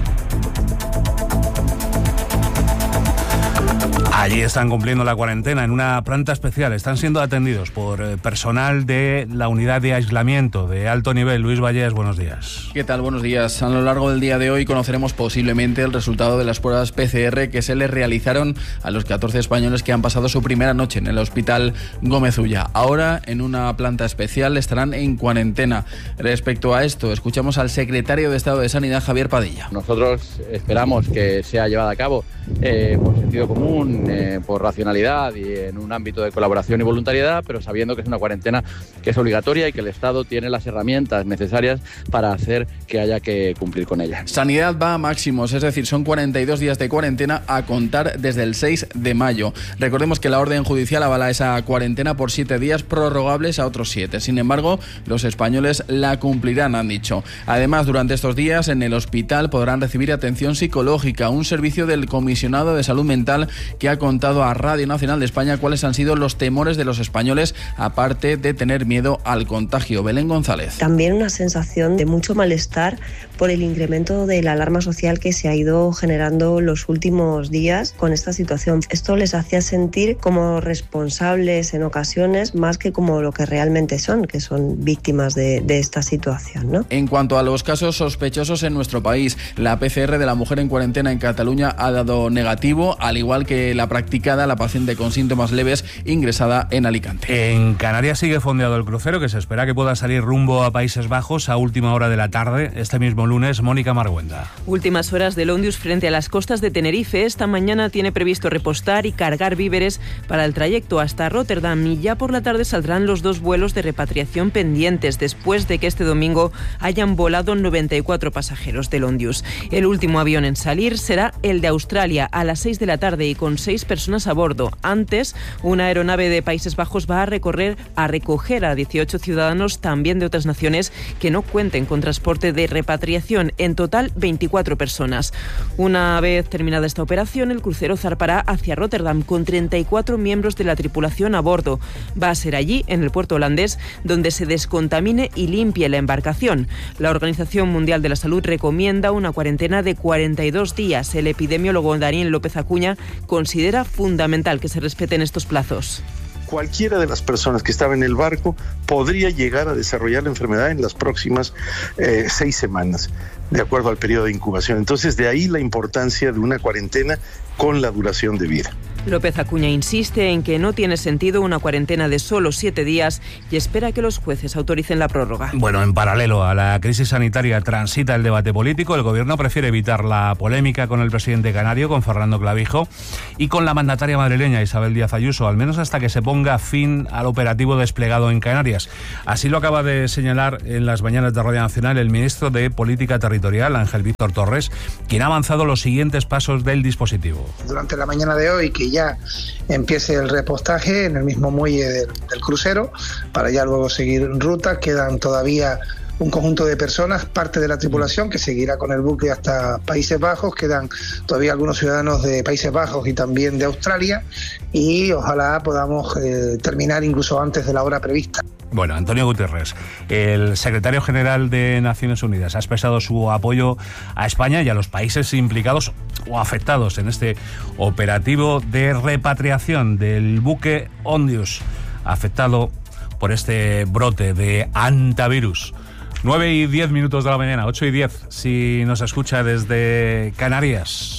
Allí están cumpliendo la cuarentena en una planta especial. Están siendo atendidos por personal de la unidad de aislamiento de alto nivel. Luis Vallés, buenos días. ¿Qué tal? Buenos días. A lo largo del día de hoy conoceremos posiblemente el resultado de las pruebas PCR que se les realizaron a los 14 españoles que han pasado su primera noche en el Hospital Gómez Ulla. Ahora, en una planta especial, estarán en cuarentena. Respecto a esto, escuchamos al secretario de Estado de Sanidad, Javier Padilla. Nosotros esperamos que sea llevada a cabo por sentido común, por racionalidad y en un ámbito de colaboración y voluntariedad, pero sabiendo que es una cuarentena que es obligatoria y que el Estado tiene las herramientas necesarias para hacer que haya que cumplir con ella. Sanidad va a máximos, es decir, son 42 días de cuarentena a contar desde el 6 de mayo. Recordemos que la orden judicial avala esa cuarentena por 7 días prorrogables a otros 7. Sin embargo, los españoles la cumplirán, han dicho. Además, durante estos días en el hospital podrán recibir atención psicológica, un servicio del Comisionado de Salud Mental que ha contado a Radio Nacional de España cuáles han sido los temores de los españoles, aparte de tener miedo al contagio. Belén González. También una sensación de mucho malestar por el incremento de la alarma social que se ha ido generando los últimos días con esta situación. Esto les hacía sentir como responsables en ocasiones, más que como lo que realmente son, que son víctimas de esta situación, ¿no? En cuanto a los casos sospechosos en nuestro país, la PCR de la mujer en cuarentena en Cataluña ha dado negativo, al igual que la practicada, la paciente con síntomas leves ingresada en Alicante. En Canarias sigue fondeado el crucero, que se espera que pueda salir rumbo a Países Bajos a última hora de la tarde. Este mismo lunes, Mónica Marguenda. Últimas horas del Ondius frente a las costas de Tenerife. Esta mañana tiene previsto repostar y cargar víveres para el trayecto hasta Rotterdam y ya por la tarde saldrán los 2 vuelos de repatriación pendientes después de que este domingo hayan volado 94 pasajeros del Ondius. El último avión en salir será el de Australia a las 6 de la tarde y con con 6 personas a bordo. Antes, una aeronave de Países Bajos va a recoger a 18 ciudadanos también de otras naciones que no cuenten con transporte de repatriación. En total, 24 personas. Una vez terminada esta operación, el crucero zarpará hacia Rotterdam con 34 miembros de la tripulación a bordo. Va a ser allí, en el puerto holandés, donde se descontamine y limpie la embarcación. La Organización Mundial de la Salud recomienda una cuarentena de 42 días. El epidemiólogo Daniel López Acuña considera fundamental que se respeten estos plazos. Cualquiera de las personas que estaba en el barco podría llegar a desarrollar la enfermedad en las próximas 6 semanas, de acuerdo al periodo de incubación. Entonces, de ahí la importancia de una cuarentena con la duración de vida. López Acuña insiste en que no tiene sentido una cuarentena de solo 7 días y espera que los jueces autoricen la prórroga. Bueno, en paralelo a la crisis sanitaria transita el debate político. El gobierno prefiere evitar la polémica con el presidente canario, con Fernando Clavijo, y con la mandataria madrileña Isabel Díaz Ayuso, al menos hasta que se ponga fin al operativo desplegado en Canarias. Así lo acaba de señalar en las mañanas de Radio Nacional el ministro de Política Territorial, Ángel Víctor Torres, quien ha avanzado los siguientes pasos del dispositivo. Durante la mañana de hoy, que ya empiece el repostaje en el mismo muelle del crucero, para ya luego seguir en ruta. Quedan todavía un conjunto de personas, parte de la tripulación, que seguirá con el buque hasta Países Bajos. Quedan todavía algunos ciudadanos de Países Bajos y también de Australia, y ojalá podamos terminar incluso antes de la hora prevista. Bueno, Antonio Guterres, el secretario general de Naciones Unidas, ha expresado su apoyo a España y a los países implicados o afectados en este operativo de repatriación del buque Ondius, afectado por este brote de hantavirus. 9:10 de la mañana, 8:10 si nos escucha desde Canarias.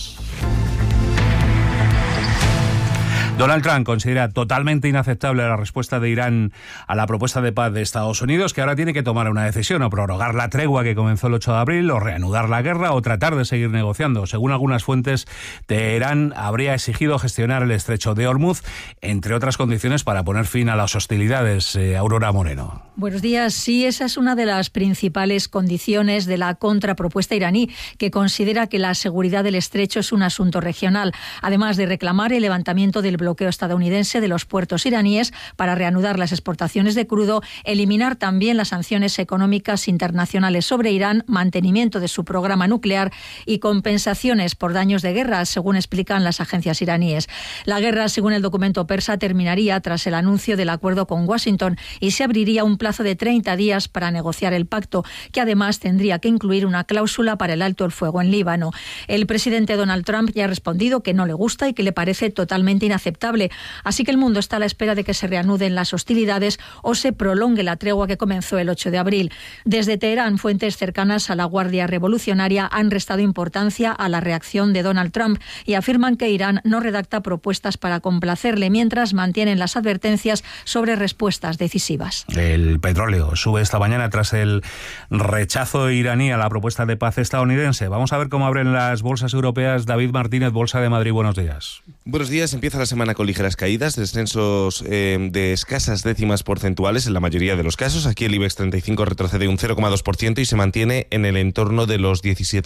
Donald Trump considera totalmente inaceptable la respuesta de Irán a la propuesta de paz de Estados Unidos, que ahora tiene que tomar una decisión: o prorrogar la tregua que comenzó el 8 de abril, o reanudar la guerra, o tratar de seguir negociando. Según algunas fuentes, Teherán habría exigido gestionar el estrecho de Hormuz, entre otras condiciones, para poner fin a las hostilidades. Aurora Moreno. Buenos días. Sí, esa es una de las principales condiciones de la contrapropuesta iraní, que considera que la seguridad del estrecho es un asunto regional, además de reclamar el levantamiento del bloqueo estadounidense de los puertos iraníes para reanudar las exportaciones de crudo, eliminar también las sanciones económicas internacionales sobre Irán, mantenimiento de su programa nuclear y compensaciones por daños de guerra, según explican las agencias iraníes. La guerra, según el documento persa, terminaría tras el anuncio del acuerdo con Washington y se abriría un plazo de 30 días para negociar el pacto, que además tendría que incluir una cláusula para el alto el fuego en Líbano. El presidente Donald Trump ya ha respondido que no le gusta y que le parece totalmente inaceptable. Así que el mundo está a la espera de que se reanuden las hostilidades o se prolongue la tregua que comenzó el 8 de abril. Desde Teherán, fuentes cercanas a la Guardia Revolucionaria han restado importancia a la reacción de Donald Trump y afirman que Irán no redacta propuestas para complacerle, mientras mantienen las advertencias sobre respuestas decisivas. El petróleo sube esta mañana tras el rechazo iraní a la propuesta de paz estadounidense. Vamos a ver cómo abren las bolsas europeas. David Martínez, Bolsa de Madrid, buenos días. Buenos días. Empieza la semana con ligeras caídas, descensos de escasas décimas porcentuales en la mayoría de los casos. Aquí el IBEX 35 retrocede un 0,2% y se mantiene en el entorno de los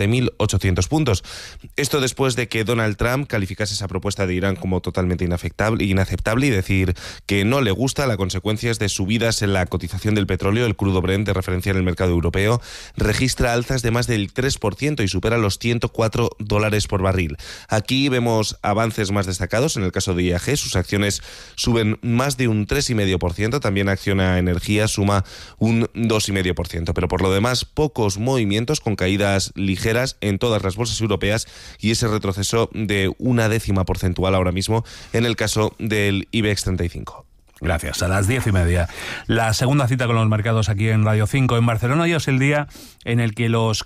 17.800 puntos. Esto después de que Donald Trump calificase esa propuesta de Irán como totalmente inaceptable y decir que no le gusta. La consecuencia es de subidas en la cotización del petróleo. El crudo Brent, de referencia en el mercado europeo, registra alzas de más del 3% y supera los $104 por barril. Aquí vemos avances más destacados. En el caso de IAG, sus acciones suben más de un 3,5%, también Acciona Energía suma un 2,5%, pero por lo demás pocos movimientos, con caídas ligeras en todas las bolsas europeas y ese retroceso de 0,1 porcentual ahora mismo en el caso del IBEX 35. Gracias. A las 10:30. La segunda cita con los mercados aquí en Radio 5. En Barcelona hoy es el día en el que los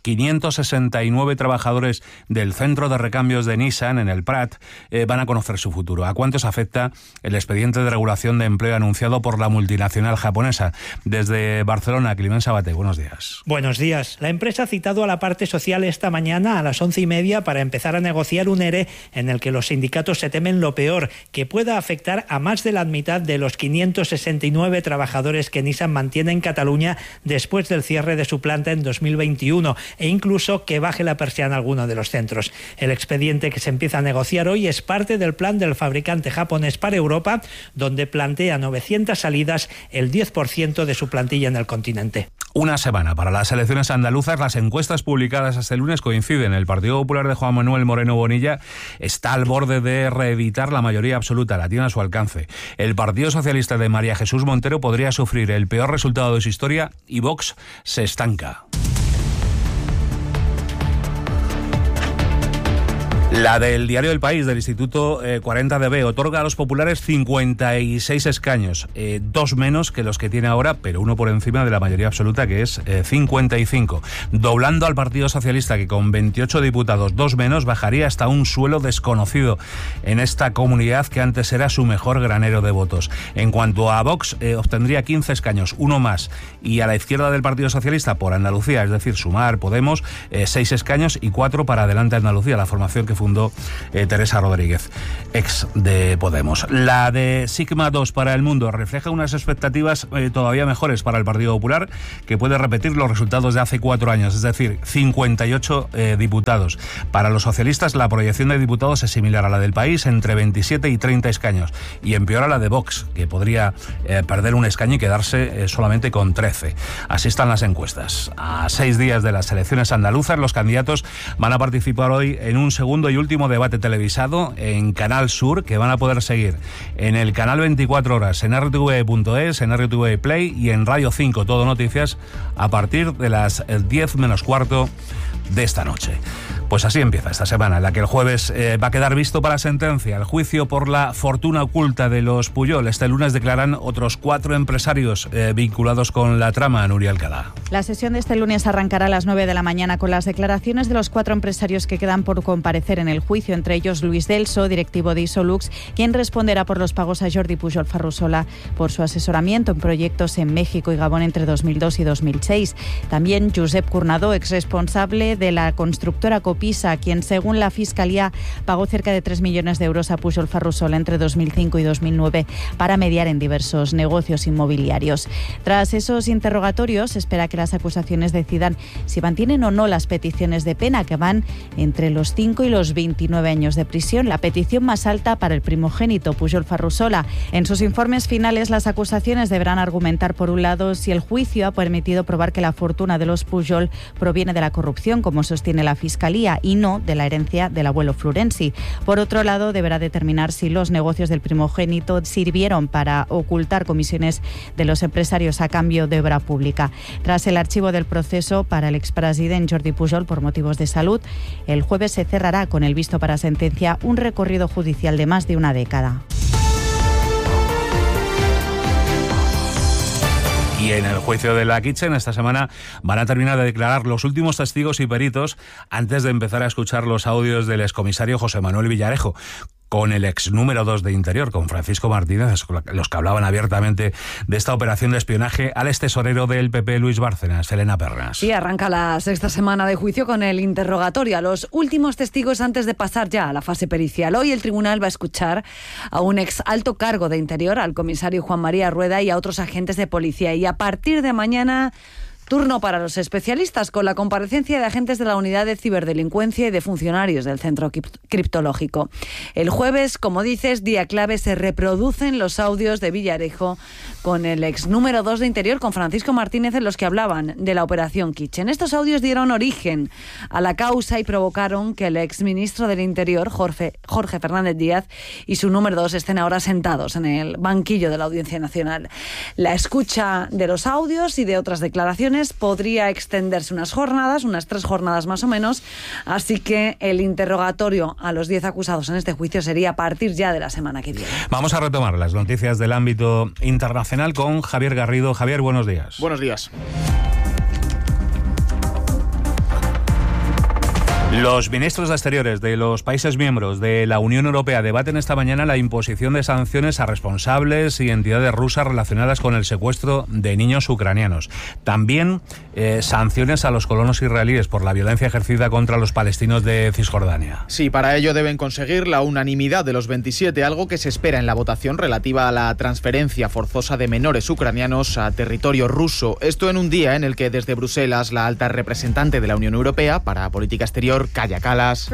569 trabajadores del centro de recambios de Nissan en el Prat van a conocer su futuro. ¿A cuántos afecta el expediente de regulación de empleo anunciado por la multinacional japonesa? Desde Barcelona, Climent Sabaté, buenos días. Buenos días. La empresa ha citado a la parte social esta mañana a las 11:30 para empezar a negociar un ERE en el que los sindicatos se temen lo peor, que pueda afectar a más de la mitad de los 569 trabajadores que Nissan mantiene en Cataluña después del cierre de su planta en 2021 e incluso que baje la persiana a alguno de los centros. El expediente que se empieza a negociar hoy es parte del plan del fabricante japonés para Europa, donde plantea 900 salidas, el 10% de su plantilla en el continente. Una semana para las elecciones andaluzas. Las encuestas publicadas hasta el lunes coinciden. El Partido Popular de Juan Manuel Moreno Bonilla está al borde de reeditar la mayoría absoluta, la tiene a su alcance. El Partido Socialista de María Jesús Montero podría sufrir el peor resultado de su historia y Vox se estanca. La del diario El País, del Instituto 40DB, otorga a los populares 56 escaños, 2 menos que los que tiene ahora, pero uno por encima de la mayoría absoluta, que es 55. Doblando al Partido Socialista, que con 28 diputados, 2 menos, bajaría hasta un suelo desconocido en esta comunidad que antes era su mejor granero de votos. En cuanto a Vox, obtendría 15 escaños, 1 más, y a la izquierda del Partido Socialista, por Andalucía, es decir, Sumar, Podemos, 6 escaños y 4 para Adelante Andalucía, la formación que fundó Teresa Rodríguez, ex de Podemos. La de Sigma 2 para El Mundo refleja unas expectativas todavía mejores para el Partido Popular, que puede repetir los resultados de hace 4 años, es decir, 58 diputados. Para los socialistas, la proyección de diputados es similar a la del País, entre 27 y 30 escaños, y empeora la de Vox, que podría perder un escaño y quedarse solamente con 13. Así están las encuestas. A 6 días de las elecciones andaluzas, los candidatos van a participar hoy en un segundo y último debate televisado en Canal Sur, que van a poder seguir en el canal 24 horas, en rtv.es, en RTV Play y en Radio 5, Todo Noticias, a partir de las 10 menos cuarto de esta noche. Pues así empieza esta semana, en la que el jueves va a quedar visto para sentencia el juicio por la fortuna oculta de los Pujol. Este lunes declaran otros 4 empresarios vinculados con la trama. Nuria Alcalá. La sesión de este lunes arrancará a las 9 de la mañana con las declaraciones de los 4 empresarios que quedan por comparecer en el juicio, entre ellos Luis Delso, directivo de Isolux, quien responderá por los pagos a Jordi Pujol Ferrusola por su asesoramiento en proyectos en México y Gabón entre 2002 y 2006. También Josep Cournadó, exresponsable de la constructora Copisa, quien según la Fiscalía pagó cerca de 3 millones de euros a Pujol Ferrusola entre 2005 y 2009 para mediar en diversos negocios inmobiliarios. Tras esos interrogatorios, se espera que las acusaciones decidan si mantienen o no las peticiones de pena, que van entre los 5 y los 29 años de prisión, la petición más alta para el primogénito Pujol Ferrusola. En sus informes finales, las acusaciones deberán argumentar, por un lado, si el juicio ha permitido probar que la fortuna de los Pujol proviene de la corrupción, como sostiene la Fiscalía, y no de la herencia del abuelo Florenzi. Por otro lado, deberá determinar si los negocios del primogénito sirvieron para ocultar comisiones de los empresarios a cambio de obra pública. Tras el archivo del proceso para el expresidente Jordi Pujol por motivos de salud, el jueves se cerrará con el visto para sentencia un recorrido judicial de más de una década. Y en el juicio de la Kitchen esta semana van a terminar de declarar los últimos testigos y peritos antes de empezar a escuchar los audios del excomisario José Manuel Villarejo con el ex número 2 de Interior, con Francisco Martínez, los que hablaban abiertamente de esta operación de espionaje al extesorero del PP, Luis Bárcenas. Elena Pernas. Sí, arranca la 6ª semana de juicio con el interrogatorio a los últimos testigos antes de pasar ya a la fase pericial. Hoy el tribunal va a escuchar a un ex alto cargo de Interior, al comisario Juan María Rueda, y a otros agentes de policía. Y a partir de mañana, turno para los especialistas, con la comparecencia de agentes de la Unidad de Ciberdelincuencia y de funcionarios del Centro Criptológico. El jueves, como dices, día clave, se reproducen los audios de Villarejo con el ex número 2 de Interior, con Francisco Martínez, en los que hablaban de la operación Kitchen. Estos audios dieron origen a la causa y provocaron que el ex ministro del Interior, Jorge Fernández Díaz, y su número 2 estén ahora sentados en el banquillo de la Audiencia Nacional. La escucha de los audios y de otras declaraciones podría extenderse unas 3 jornadas más o menos, así que el interrogatorio a los 10 acusados en este juicio sería a partir ya de la semana que viene. Vamos a retomar las noticias del ámbito internacional con Javier Garrido. Javier, buenos días. Buenos días. Los ministros de Exteriores de los países miembros de la Unión Europea debaten esta mañana la imposición de sanciones a responsables y entidades rusas relacionadas con el secuestro de niños ucranianos. También sanciones a los colonos israelíes por la violencia ejercida contra los palestinos de Cisjordania. Sí, para ello deben conseguir la unanimidad de los 27, algo que se espera en la votación relativa a la transferencia forzosa de menores ucranianos a territorio ruso. Esto en un día en el que desde Bruselas la alta representante de la Unión Europea para política exterior, Kaja Kallas,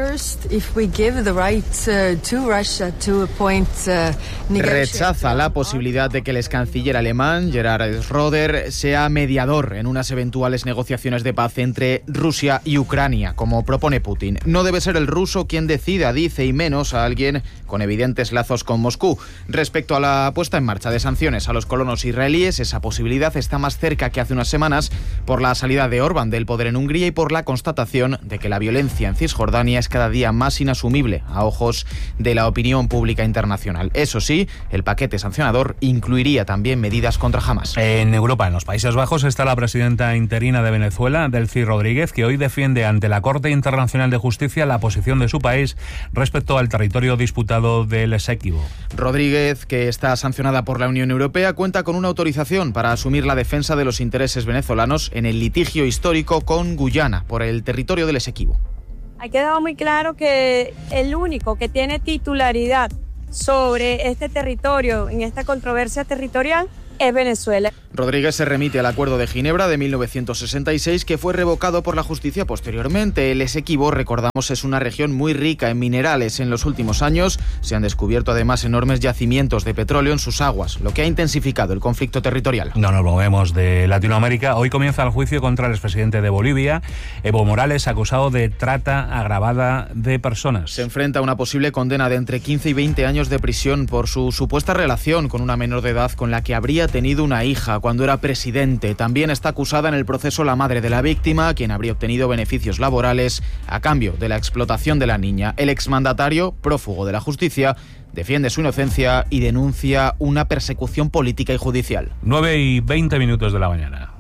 rechaza la posibilidad de que el ex canciller alemán Gerhard Schröder sea mediador en unas eventuales negociaciones de paz entre Rusia y Ucrania, como propone Putin. No debe ser el ruso quien decida, dice, y menos a alguien con evidentes lazos con Moscú. Respecto a la puesta en marcha de sanciones a los colonos israelíes, esa posibilidad está más cerca que hace unas semanas por la salida de Orbán del poder en Hungría y por la constatación de que la violencia en Cisjordania es cada día más inasumible a ojos de la opinión pública internacional. Eso sí, el paquete sancionador incluiría también medidas contra Hamas. En Europa, en los Países Bajos, está la presidenta interina de Venezuela, Delcy Rodríguez, que hoy defiende ante la Corte Internacional de Justicia la posición de su país respecto al territorio disputado del Esequibo. Rodríguez, que está sancionada por la Unión Europea, cuenta con una autorización para asumir la defensa de los intereses venezolanos en el litigio histórico con Guyana por el territorio del Esequibo. Ha quedado muy claro que el único que tiene titularidad sobre este territorio, en esta controversia territorial, es Venezuela. Rodríguez se remite al Acuerdo de Ginebra de 1966, que fue revocado por la justicia posteriormente. El Esequibo, recordamos, es una región muy rica en minerales. En los últimos años se han descubierto además enormes yacimientos de petróleo en sus aguas, lo que ha intensificado el conflicto territorial. No nos movemos de Latinoamérica. Hoy comienza el juicio contra el expresidente de Bolivia, Evo Morales, acusado de trata agravada de personas. Se enfrenta a una posible condena de entre 15 y 20 años de prisión por su supuesta relación con una menor de edad con la que habría tenido una hija cuando era presidente. También está acusada en el proceso la madre de la víctima, quien habría obtenido beneficios laborales a cambio de la explotación de la niña. El exmandatario, prófugo de la justicia, defiende su inocencia y denuncia una persecución política y judicial. 9:20 de la mañana.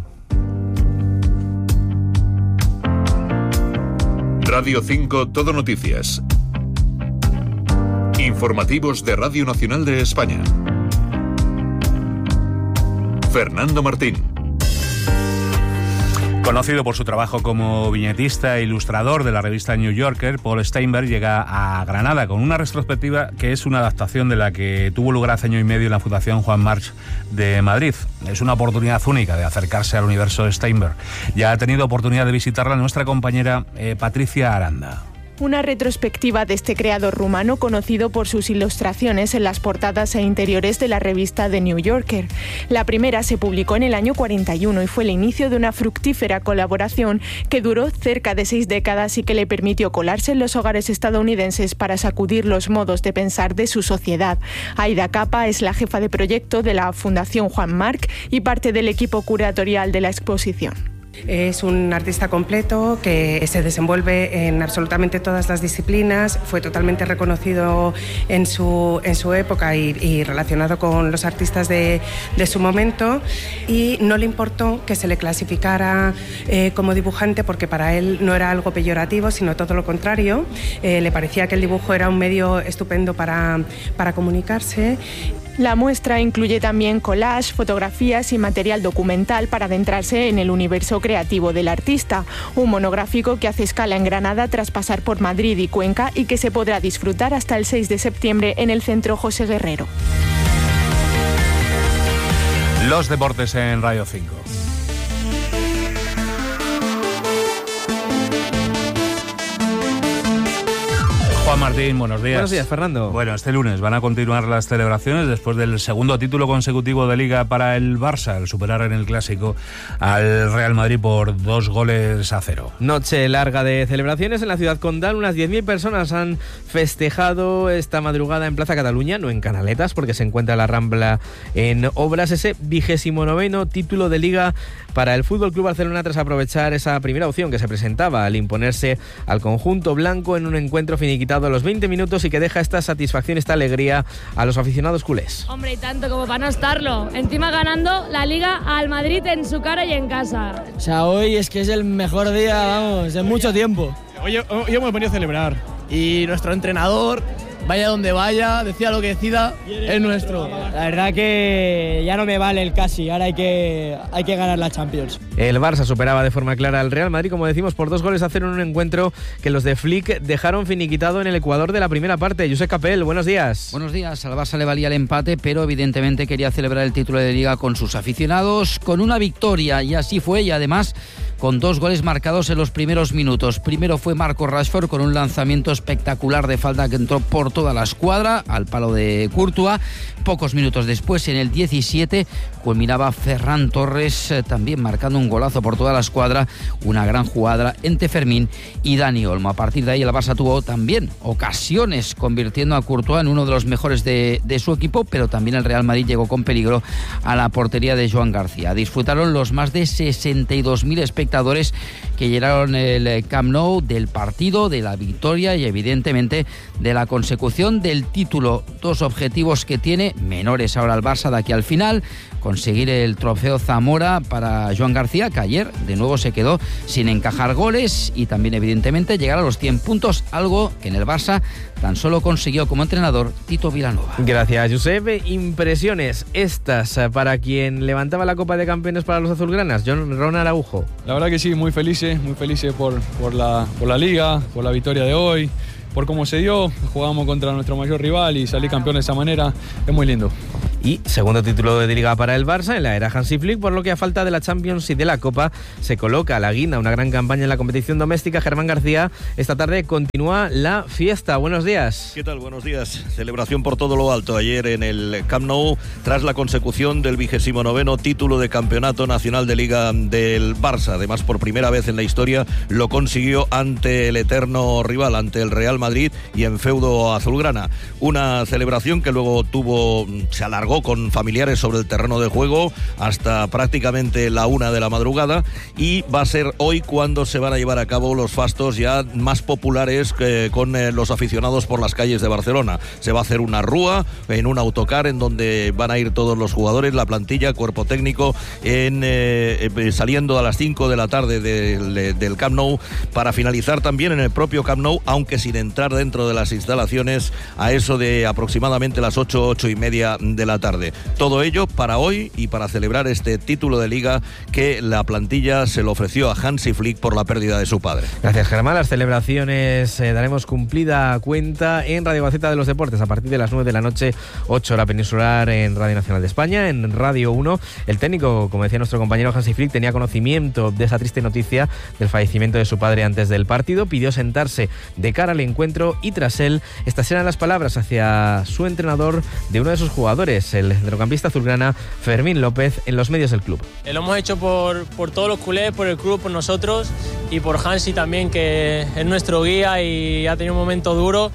Radio 5 Todo Noticias. Informativos de Radio Nacional de España. Fernando Martín. Conocido por su trabajo como viñetista e ilustrador de la revista New Yorker, Paul Steinberg llega a Granada con una retrospectiva que es una adaptación de la que tuvo lugar hace año y medio en la Fundación Juan March de Madrid. Es una oportunidad única de acercarse al universo de Steinberg. Ya ha tenido oportunidad de visitarla nuestra compañera Patricia Aranda. Una retrospectiva de este creador rumano conocido por sus ilustraciones en las portadas e interiores de la revista The New Yorker. La primera se publicó en el año 41 y fue el inicio de una fructífera colaboración que duró cerca de 6 décadas y que le permitió colarse en los hogares estadounidenses para sacudir los modos de pensar de su sociedad. Aida Capa es la jefa de proyecto de la Fundación Juan March y parte del equipo curatorial de la exposición. Es un artista completo que se desenvuelve en absolutamente todas las disciplinas, fue totalmente reconocido en su época y relacionado con los artistas de su momento, y no le importó que se le clasificara como dibujante porque para él no era algo peyorativo, sino todo lo contrario. Le parecía que el dibujo era un medio estupendo para comunicarse. La muestra incluye también collage, fotografías y material documental para adentrarse en el universo creativo del artista. Un monográfico que hace escala en Granada tras pasar por Madrid y Cuenca y que se podrá disfrutar hasta el 6 de septiembre en el Centro José Guerrero. Los deportes en Radio 5. Juan Martín, buenos días. Buenos días, Fernando. Bueno, este lunes van a continuar las celebraciones después del segundo título consecutivo de Liga para el Barça, al superar en el Clásico al Real Madrid por 2-0. Noche larga de celebraciones en la ciudad condal. Unas 10.000 personas han festejado esta madrugada en Plaza Cataluña, no en Canaletas, porque se encuentra la Rambla en obras. Ese 29º título de Liga para el Fútbol Club Barcelona, tras aprovechar esa primera opción que se presentaba al imponerse al conjunto blanco en un encuentro finiquitado a los 20 minutos y que deja esta satisfacción, esta alegría a los aficionados culés. Hombre, y tanto como para no estarlo. Encima ganando la Liga al Madrid en su cara y en casa. O sea, hoy es que es el mejor día, vamos, en mucho tiempo. Hoy hemos venido a celebrar y nuestro entrenador, vaya donde vaya, decida lo que decida, es nuestro. La verdad que ya no me vale el casi, ahora hay que ganar la Champions. El Barça superaba de forma clara al Real Madrid, como decimos, por 2-0 en un encuentro que los de Flick dejaron finiquitado en el Ecuador de la primera parte. Josep Capel, buenos días. Buenos días. Al Barça le valía el empate, pero evidentemente quería celebrar el título de Liga con sus aficionados, con una victoria, y así fue, y además con 2 goles marcados en los primeros minutos. Primero fue Marcus Rashford con un lanzamiento espectacular de falta que entró por toda la escuadra al palo de Courtois. Pocos minutos después, en el 17, culminaba Ferran Torres también marcando un golazo por toda la escuadra, una gran jugada entre Fermín y Dani Olmo. A partir de ahí el Barça tuvo también ocasiones, convirtiendo a Courtois en uno de los mejores de su equipo, pero también el Real Madrid llegó con peligro a la portería de Joan García. Disfrutaron los más de 62.000 espectadores que llenaron el Camp Nou del partido, de la victoria y evidentemente de la consecución del título. 2 objetivos que tiene, menores ahora al Barça de aquí al final: conseguir el trofeo Zamora para Joan García, que ayer de nuevo se quedó sin encajar goles, y también evidentemente llegar a los 100 puntos, algo que en el Barça tan solo consiguió como entrenador Tito Vilanova. Gracias, Josep. Impresiones estas para quien levantaba la Copa de Campeones para los azulgranas, Ron Araujo. La verdad que sí, muy felices por la Liga, por la victoria de hoy, por cómo se dio. Jugamos contra nuestro mayor rival y salir campeón de esa manera es muy lindo. Y segundo título de Liga para el Barça en la era Hansi Flick, por lo que a falta de la Champions y de la Copa se coloca a la guinda una gran campaña en la competición doméstica. Germán García, esta tarde continúa la fiesta. Buenos días. ¿Qué tal? Buenos días. Celebración por todo lo alto ayer en el Camp Nou tras la consecución del 29º título de Campeonato Nacional de Liga del Barça. Además, por primera vez en la historia lo consiguió ante el eterno rival, ante el Real Madrid, y en feudo azulgrana. Una celebración que luego se alargó con familiares sobre el terreno de juego hasta prácticamente la 1 de la madrugada, y va a ser hoy cuando se van a llevar a cabo los fastos ya más populares con los aficionados por las calles de Barcelona. Se va a hacer una rúa en un autocar en donde van a ir todos los jugadores, la plantilla, cuerpo técnico, saliendo a las 5 de la tarde del Camp Nou, para finalizar también en el propio Camp Nou, aunque sin entrar dentro de las instalaciones, a eso de aproximadamente las 8:30 de la tarde. Todo ello para hoy y para celebrar este título de Liga que la plantilla se lo ofreció a Hansi Flick por la pérdida de su padre. Gracias, Germán. Las celebraciones daremos cumplida cuenta en Radio Gaceta de los Deportes a partir de las 9 de la noche, 8 hora peninsular, en Radio Nacional de España, en Radio 1. El técnico, como decía nuestro compañero Hansi Flick, tenía conocimiento de esa triste noticia del fallecimiento de su padre antes del partido. Pidió sentarse de cara al encuentro y tras él, estas eran las palabras hacia su entrenador de uno de sus jugadores, el centrocampista azulgrana Fermín López, en los medios del club. Lo hemos hecho por todos los culés, por el club, por nosotros y por Hansi también, que es nuestro guía y ha tenido un momento duro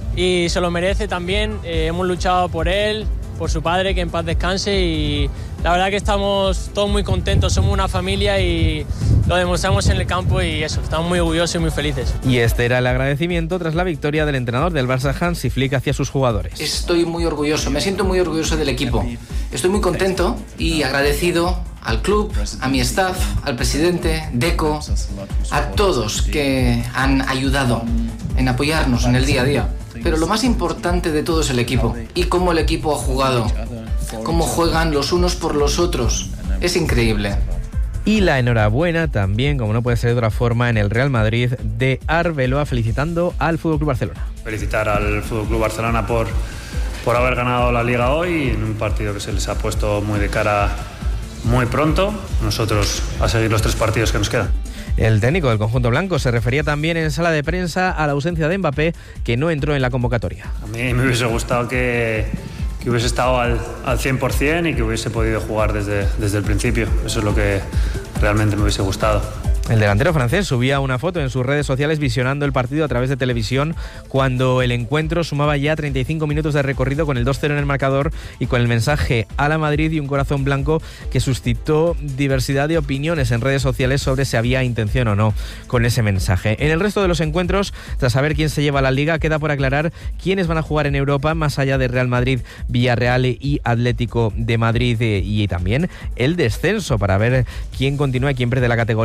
y se lo merece también. Hemos luchado por él, por su padre, que en paz descanse, y la verdad que estamos todos muy contentos, somos una familia y lo demostramos en el campo y eso, estamos muy orgullosos y muy felices. Y este era el agradecimiento tras la victoria del entrenador del Barça, Hansi Flick, hacia sus jugadores. Estoy muy orgulloso, me siento muy orgulloso del equipo. Estoy muy contento y agradecido al club, a mi staff, al presidente, Deco, a todos que han ayudado en apoyarnos en el día a día. Pero lo más importante de todo es el equipo y cómo el equipo ha jugado, cómo juegan los unos por los otros. Es increíble. Y la enhorabuena también, como no puede ser de otra forma, en el Real Madrid, de Arbeloa, felicitando al FC Barcelona. Felicitar al FC Barcelona por haber ganado la Liga hoy, en un partido que se les ha puesto muy de cara muy pronto. Nosotros a seguir los 3 partidos que nos quedan. El técnico del conjunto blanco se refería también en sala de prensa a la ausencia de Mbappé, que no entró en la convocatoria. A mí me hubiese gustado que hubiese estado al 100% y que hubiese podido jugar desde el principio. Eso es lo que realmente me hubiese gustado. El delantero francés subía una foto en sus redes sociales visionando el partido a través de televisión cuando el encuentro sumaba ya 35 minutos de recorrido, con el 2-0 en el marcador y con el mensaje a la Madrid y un corazón blanco que suscitó diversidad de opiniones en redes sociales sobre si había intención o no con ese mensaje. En el resto de los encuentros, tras saber quién se lleva la Liga, queda por aclarar quiénes van a jugar en Europa, más allá de Real Madrid, Villarreal y Atlético de Madrid, y también el descenso para ver quién continúa y quién pierde la categoría. El Real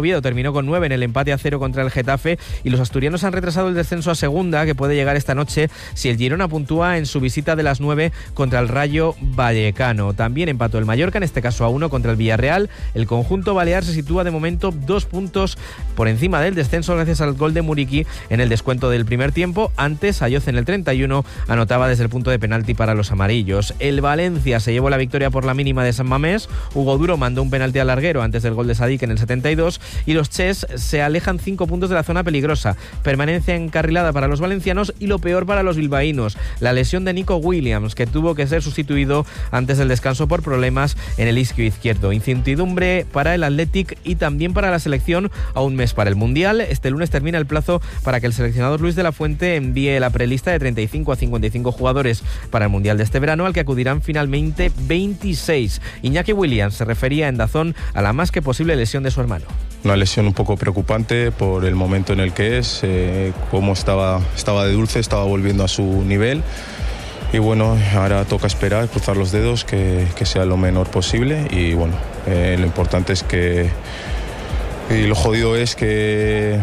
Oviedo terminó con 9 en el empate a 0 contra el Getafe y los asturianos han retrasado el descenso a segunda, que puede llegar esta noche si el Girona puntúa en su visita de las 9 contra el Rayo Vallecano. También empató el Mallorca, en este caso a 1 contra el Villarreal. El conjunto balear se sitúa de momento 2 puntos por encima del descenso gracias al gol de Muriqui en el descuento del primer tiempo. Antes, Ayoz en el 31 anotaba desde el punto de penalti para los amarillos. El Valencia se llevó la victoria por la mínima de San Mamés. Hugo Duro mandó un penalti al larguero antes del gol de Sadik en el 72 y los Ches se alejan 5 puntos de la zona peligrosa. Permanencia encarrilada para los valencianos y lo peor para los bilbaínos, la lesión de Nico Williams, que tuvo que ser sustituido antes del descanso por problemas en el isquio izquierdo. Incertidumbre para el Athletic y también para la selección a un mes para el Mundial. Este lunes termina el plazo para que el seleccionador Luis de la Fuente envíe la prelista de 35 a 55 jugadores para el Mundial de este verano, al que acudirán finalmente 26. Iñaki Williams se refería en Dazón a la más que posible lesión de su hermano. Una lesión un poco preocupante por el momento en el que es, cómo estaba de dulce, estaba volviendo a su nivel. Y bueno, ahora toca esperar, cruzar los dedos, que sea lo menor posible. Y bueno, lo importante es que... Y lo jodido es que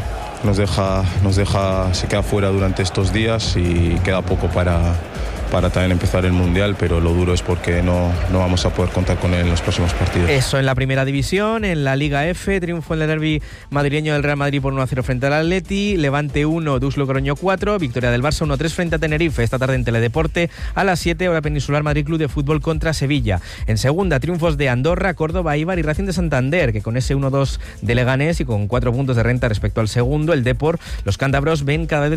se queda fuera durante estos días y queda poco para también empezar el Mundial, pero lo duro es porque no vamos a poder contar con él en los próximos partidos. Eso en la primera división. En la Liga F, triunfo en el derbi madrileño del Real Madrid por 1-0 frente al Atleti, Levante 1, Dus Logroño 4, victoria del Barça 1-3 frente a Tenerife. Esta tarde en Teledeporte a las 7, hora peninsular, Madrid Club de Fútbol contra Sevilla. En segunda, triunfos de Andorra, Córdoba, Eibar y Racing de Santander, que con ese 1-2 de Leganés y con 4 puntos de renta respecto al segundo, el Depor, los cántabros ven cada vez